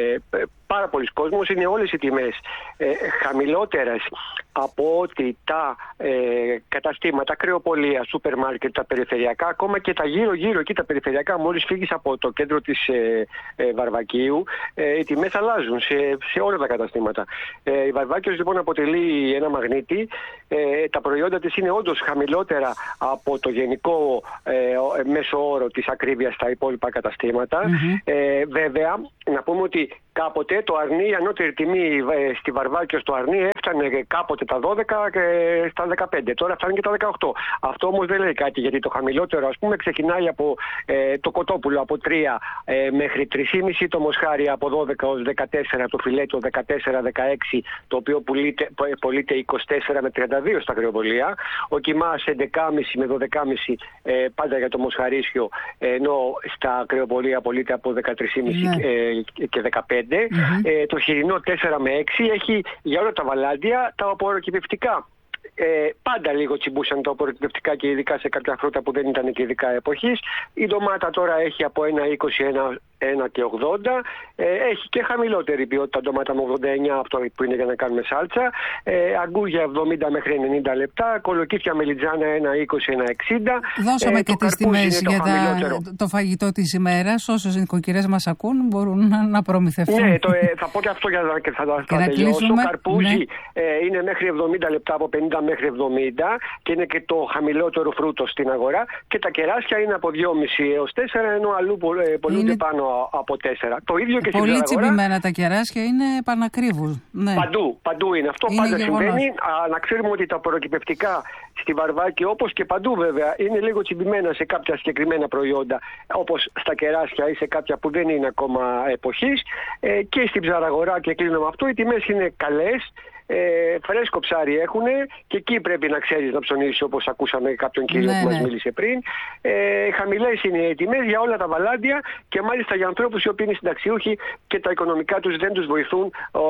πάρα πολλοί κόσμος, είναι όλες οι τιμές ε, χαμηλότερες από ότι τα ε, καταστήματα, κρεοπολία, σούπερ μάρκετ, τα περιφερειακά, ακόμα και τα γύρω-γύρω εκεί τα περιφερειακά, μόλις φύγεις από το κέντρο της ε, ε, Βαρβακίου, ε, οι τιμές αλλάζουν σε, σε όλα τα καταστήματα. Ε, η Βαρβάκιος λοιπόν αποτελεί ένα μαγνήτη. Ε, τα προϊόντα της είναι όντως χαμηλότερα από το γενικό ε, μέσο όρο της ακρίβειας στα υπόλοιπα καταστήματα. Mm-hmm. Ε, βέβαια, να πούμε ότι κάποτε το αρνί, η ανώτερη τιμή ε, στη Βαρβάκιο στο αρνί έφτανε κάποτε τα δώδεκα και στα δεκαπέντε. Τώρα φτάνει και τα δεκαοκτώ. Αυτό όμως δεν λέει κάτι, γιατί το χαμηλότερο, ας πούμε, ξεκινάει από ε, το κοτόπουλο από τρία ε, μέχρι τρία κόμμα πέντε, το μοσχάρι από δώδεκα έως δεκατέσσερα, το φιλέτο δεκατέσσερα δεκαέξι, το οποίο πουλείται, πωλείται είκοσι τέσσερα με τριάντα δύο στα κρεοπολία. Ο κιμάς έντεκα κόμμα πέντε με δώδεκα κόμμα πέντε ε, πάντα για το μοσχαρίσιο, ενώ στα κρεοπολία πωλείται από δεκατρία κόμμα πέντε ε, και δεκαπέντε. Mm-hmm. Ε, το χοιρινό τέσσερα με έξι έχει για όλα τα βαλάντια τα απορροκυπευτικά. Ε, πάντα λίγο τσιμπούσαν τα απορροκυπευτικά και ειδικά σε κάποια φρούτα που δεν ήταν και ειδικά εποχής. Η ντομάτα τώρα έχει από ένα είκοσι ένα και ογδόντα. Ε, έχει και χαμηλότερη ποιότητα ντομάτα με ογδόντα εννιά, αυτό που είναι για να κάνουμε σάλτσα. Ε, αγκούρια εβδομήντα μέχρι ενενήντα λεπτά. Κολοκύθια μελιτζάνα ένα είκοσι ένα εξήντα. Δώσαμε ε, και τις τιμές για τα, το φαγητό της ημέρας. Όσες νοικοκυρές μας ακούν μπορούν να, να προμηθευτούν. Ναι, το, ε, θα πω και αυτό για να και θα το τελειώσω. Το καρπούζι ναι. ε, είναι μέχρι εβδομήντα λεπτά, από πενήντα μέχρι εβδομήντα, και είναι και το χαμηλότερο φρούτο στην αγορά. Και τα κεράσια είναι από δυόμισι έως τέσσερα, ενώ αλλού πολλούνται είναι... πάνω από τέσσερα. Το ίδιο και πολύ στην αγορά. Τσιμπημένα τα κεράσια είναι πανακρίβους. Ναι. Παντού, παντού είναι. Αυτό είναι πάντα συμβαίνει. Α, να ξέρουμε ότι τα απορροκυπευτικά στη Βαρβάκη, όπως και παντού βέβαια, είναι λίγο τσιμπημένα σε κάποια συγκεκριμένα προϊόντα, όπως στα κεράσια ή σε κάποια που δεν είναι ακόμα εποχής. Ε, και στην ψαραγορά, και κλείνω με αυτό, οι τιμές είναι καλές. Ε, φρέσκο ψάρι έχουν και εκεί πρέπει να ξέρεις να ψωνίσεις, όπως ακούσαμε κάποιον κύριο ναι, που μας ναι. μίλησε πριν. Ε, χαμηλές είναι οι τιμές για όλα τα βαλάντια και μάλιστα για ανθρώπους οι οποίοι είναι συνταξιούχοι και τα οικονομικά τους δεν τους βοηθούν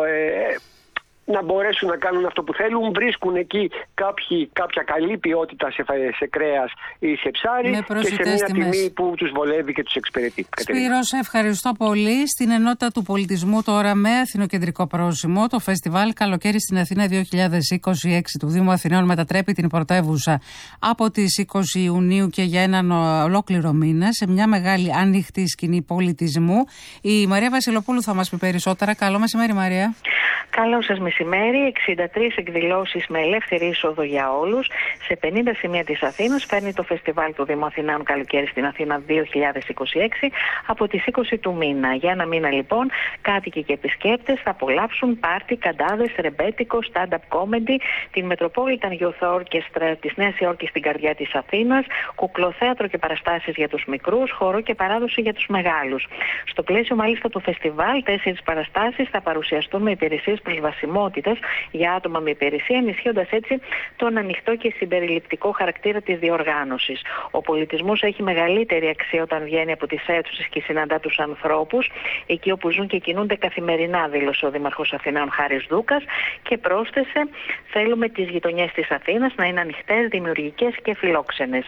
ε, να μπορέσουν να κάνουν αυτό που θέλουν. Βρίσκουν εκεί κάποιοι, κάποια καλή ποιότητα σε, σε κρέας ή σε ψάρι και σε μια τιμές. Τιμή που τους βολεύει και τους εξυπηρετεί. Σπύρο, σε ευχαριστώ πολύ. Στην Ενότητα του Πολιτισμού τώρα με αθηνοκεντρικό πρόσημο, το φεστιβάλ Καλοκαίρι στην Αθήνα δύο χιλιάδες είκοσι έξι του Δήμου Αθηναίων μετατρέπει την πρωτεύουσα από τις είκοσι Ιουνίου και για έναν ολόκληρο μήνα σε μια μεγάλη ανοιχτή σκηνή πολιτισμού. Η Μαρία Βασιλοπούλου θα μας πει περισσότερα. Καλό μεσημέρι, Μαρία. Καλό σας μεσημέρι. εξήντα τρεις εκδηλώσεις με ελεύθερη είσοδο για όλους σε πενήντα σημεία της Αθήνας φέρνει το φεστιβάλ του Δήμου Αθηναίων Καλοκαίρι στην Αθήνα δύο χιλιάδες είκοσι έξι από τις είκοσι του μήνα. Για ένα μήνα λοιπόν κάτοικοι και επισκέπτες θα απολαύσουν πάρτι, καντάδες, ρεμπέτικο, stand-up comedy, την Metropolitan Youth Orchestra της Νέας Υόρκης στην καρδιά της Αθήνας, κουκλοθέατρο και παραστάσεις για τους μικρούς, χορό και παράδοση για τους μεγάλους. Στο πλαίσιο μάλιστα του φεστιβάλ, τέσσερις παραστάσεις θα παρουσιαστούν με υπηρεσίες προσβασιμότητας για άτομα με υπηρεσία, ενισχύοντας έτσι τον ανοιχτό και συμπεριληπτικό χαρακτήρα της διοργάνωσης. Ο πολιτισμός έχει μεγαλύτερη αξία όταν βγαίνει από τις αίθουσες και συναντά τους ανθρώπους, εκεί όπου ζουν και κινούνται καθημερινά, δήλωσε ο Δήμαρχος Αθηναίων Χάρης Δούκας, και πρόσθεσε: θέλουμε τις γειτονιές της Αθήνας να είναι ανοιχτές, δημιουργικές και φιλόξενες.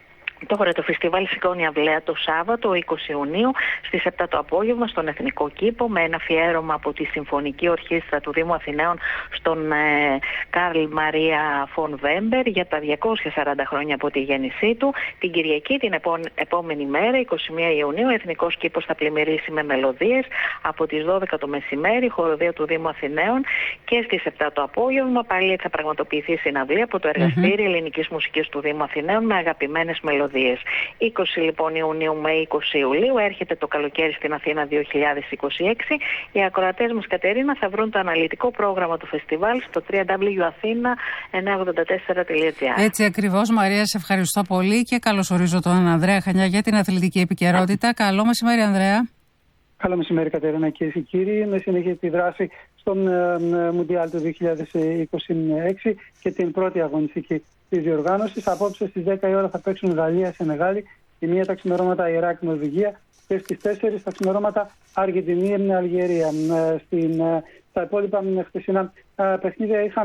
Τώρα το φεστιβάλ σηκώνει αυλαία το Σάββατο είκοσι Ιουνίου στις επτά το απόγευμα στον Εθνικό Κήπο με ένα αφιέρωμα από τη Συμφωνική Ορχήστρα του Δήμου Αθηναίων στον ε, Καρλ Μαρία Φον Βέμπερ για τα διακόσια σαράντα χρόνια από τη γέννησή του. Την Κυριακή, την επό, επόμενη μέρα, είκοσι μία Ιουνίου, ο Εθνικός Κήπος θα πλημμυρίσει με μελωδίες από τις δώδεκα το μεσημέρι, χοροδία του Δήμου Αθηναίων, και στις επτά το απόγευμα πάλι θα πραγματοποιηθεί συναυλία από το Εργαστήριο mm-hmm. Ελληνικής Μουσικής του Δήμου Αθηναίων με αγαπημένες μελωδίες. είκοσι λοιπόν Ιουνίου με είκοσι Ιουλίου έρχεται το καλοκαίρι στην Αθήνα δύο χιλιάδες είκοσι έξι. Οι ακροατές μας, Κατερίνα, θα βρουν το αναλυτικό πρόγραμμα του φεστιβάλ στο double-u double-u double-u τελεία αθήνα εννιακόσια ογδόντα τέσσερα τελεία τζι άρ. Έτσι ακριβώς, Μαρία, σε ευχαριστώ πολύ και καλωσορίζω τον Ανδρέα Χανιά για την αθλητική επικαιρότητα. Καλό μεσημέρι, Ανδρέα. Καλό μεσημέρι, Κατερίνα, κυρίες και κύριοι. Με συνεχή τη δράση στον Μουντιάλ του δύο χιλιάδες είκοσι έξι και την πρώτη αγωνιστική της διοργάνωσης. Απόψε στις δέκα η ώρα θα παίξουν Γαλλία σε Μεγάλη, η μία τα ξημερώματα Ιράκ Νορβηγία και στις τέσσερις τα ξημερώματα Αργεντινή Αλγερία. Στην, στα υπόλοιπα χθεσινά παιχνίδια είχαμε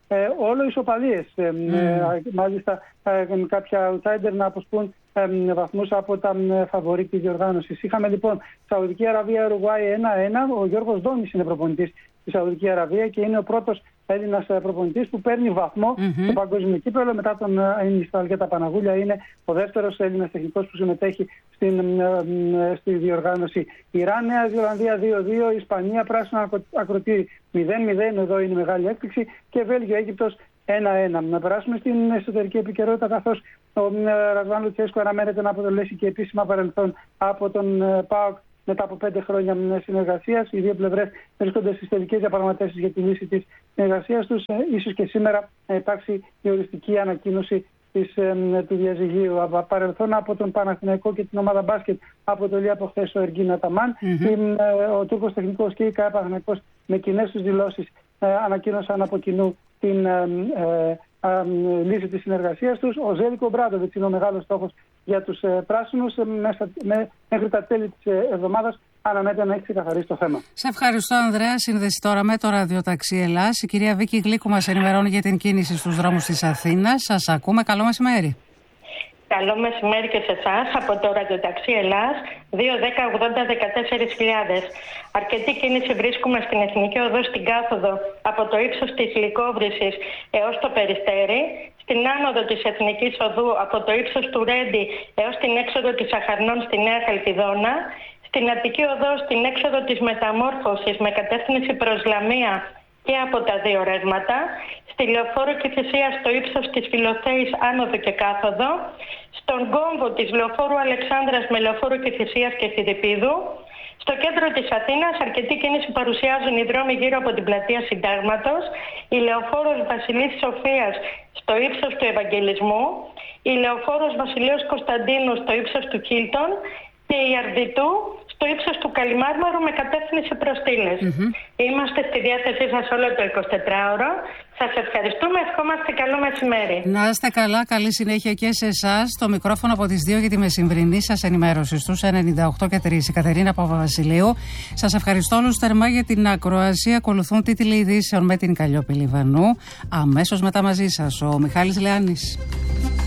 ε, όλο ισοπαλίες. Ε, Mm. ε, μάλιστα ε, κάποια outsider να αποσπούν ε, βαθμούς από τα ε, φαβορί της διοργάνωσης. Είχαμε λοιπόν Σαουδική Αραβία, Ουρουγουάη ένα ένα. Ο Γιώργος Δόνης είναι προπονητής στη Σαουδική Αραβία και είναι ο πρώτος Έλληνας προπονητής που παίρνει βαθμό mm-hmm. στο παγκόσμιο κύπελλο. Μετά τον Ινιστάλ και τα Παναγούλια είναι ο δεύτερος Έλληνας τεχνικός που συμμετέχει στην, στη διοργάνωση. Ιράν, Νέα Ζηλανδία δύο δύο, Ισπανία, πράσινο ακροτήρι μηδέν μηδέν, εδώ είναι μεγάλη έκπληξη, και Βέλγιο, Αίγυπτος ένα ένα. Να περάσουμε στην εσωτερική επικαιρότητα, καθώς ο Ρασβάν Λουτσέσκου αναμένεται να αποτελέσει και επίσημα παρελθόν από τον ΠΑΟΚ μετά από πέντε χρόνια συνεργασίας. Οι δύο πλευρές βρίσκονται στις τελικές διαπραγματεύσεις για τη λύση της συνεργασίας τους. Ε, ίσως και σήμερα να υπάρξει η οριστική ανακοίνωση της, ε, του διαζυγίου. Από παρελθόν από τον Παναθηναϊκό και την ομάδα μπάσκετ αποτελεί από χθες ο Εργίν Αταμάν. Mm-hmm. Ε, ο Τούρκος τεχνικός και η ΚΑΕ Παναθηναϊκός με κοινές τους δηλώσεις ε, ανακοίνωσαν από κοινού την ε, ε, ε, λύση της συνεργασίας τους. Ο Ζέλικο Μπράντοβιτς είναι ο μεγάλος στόχος για τους ε, πράσινους. Ε, μέσα, με, μέχρι τα τέλη της ε, εβδομάδας αναμένεται να έχει ξεκαθαρίσει το θέμα. Σε ευχαριστώ, Ανδρέα. Σύνδεση τώρα με το ραδιοταξί Ελλάς. Η κυρία Βίκη Γλίκου μας ενημερώνει για την κίνηση στους δρόμους της Αθήνας. Σας ακούμε. Καλό μεσημέρι. Καλό μεσημέρι και σε εσάς από το ραδιοταξί Ελλάς δύο δέκα ογδόντα δεκατέσσερα χιλιάδες. Αρκετή κίνηση βρίσκουμε στην Εθνική Οδό στην κάθοδο από το ύψος της Λυκόβρυσης έως το Περιστέρι, στην άνοδο της Εθνικής Οδού από το ύψος του Ρέντι έως την έξοδο της Αχαρνών στη Νέα Χαλκιδόνα, στην Αττική Οδό στην έξοδο της Μεταμόρφωσης με κατεύθυνση προς Λαμία και από τα δύο ρεύματα, στη Λεωφόρο Κηφισίας στο ύψος της Φιλοθέης άνοδο και κάθοδο, στον κόμβο της Λεωφόρου Αλεξάνδρας με Λεωφόρο Κηφισίας και Φιδιππίδου. Στο κέντρο της Αθήνας αρκετή κίνηση παρουσιάζουν οι δρόμοι γύρω από την πλατεία Συντάγματος, η Λεωφόρος Βασιλής Σοφίας στο ύψος του Ευαγγελισμού, η Λεωφόρος Βασιλέως Κωνσταντίνου στο ύψος του Χίλτον και η Αρδιτού στο ύψος του Καλιμάρμαρου με κατεύθυνση προς Στήλες. Mm-hmm. Είμαστε στη διάθεσή σας όλο το εικοσιτετράωρο. Σας ευχαριστούμε, ευχόμαστε καλό μεσημέρι. Να είστε καλά, καλή συνέχεια και σε εσάς. Το μικρόφωνο από τις δύο για τη μεσημβρινή σας ενημέρωση στους ενενήντα οκτώ και τρία. Η Κατερίνα Παπαβασιλείου. Σας ευχαριστώ όλους θερμά για την ακροασία. Ακολουθούν τίτλοι ειδήσεων με την Καλλιόπη Λιβανού. Αμέσως μετά μαζί σας ο Μιχάλης Λεάνης.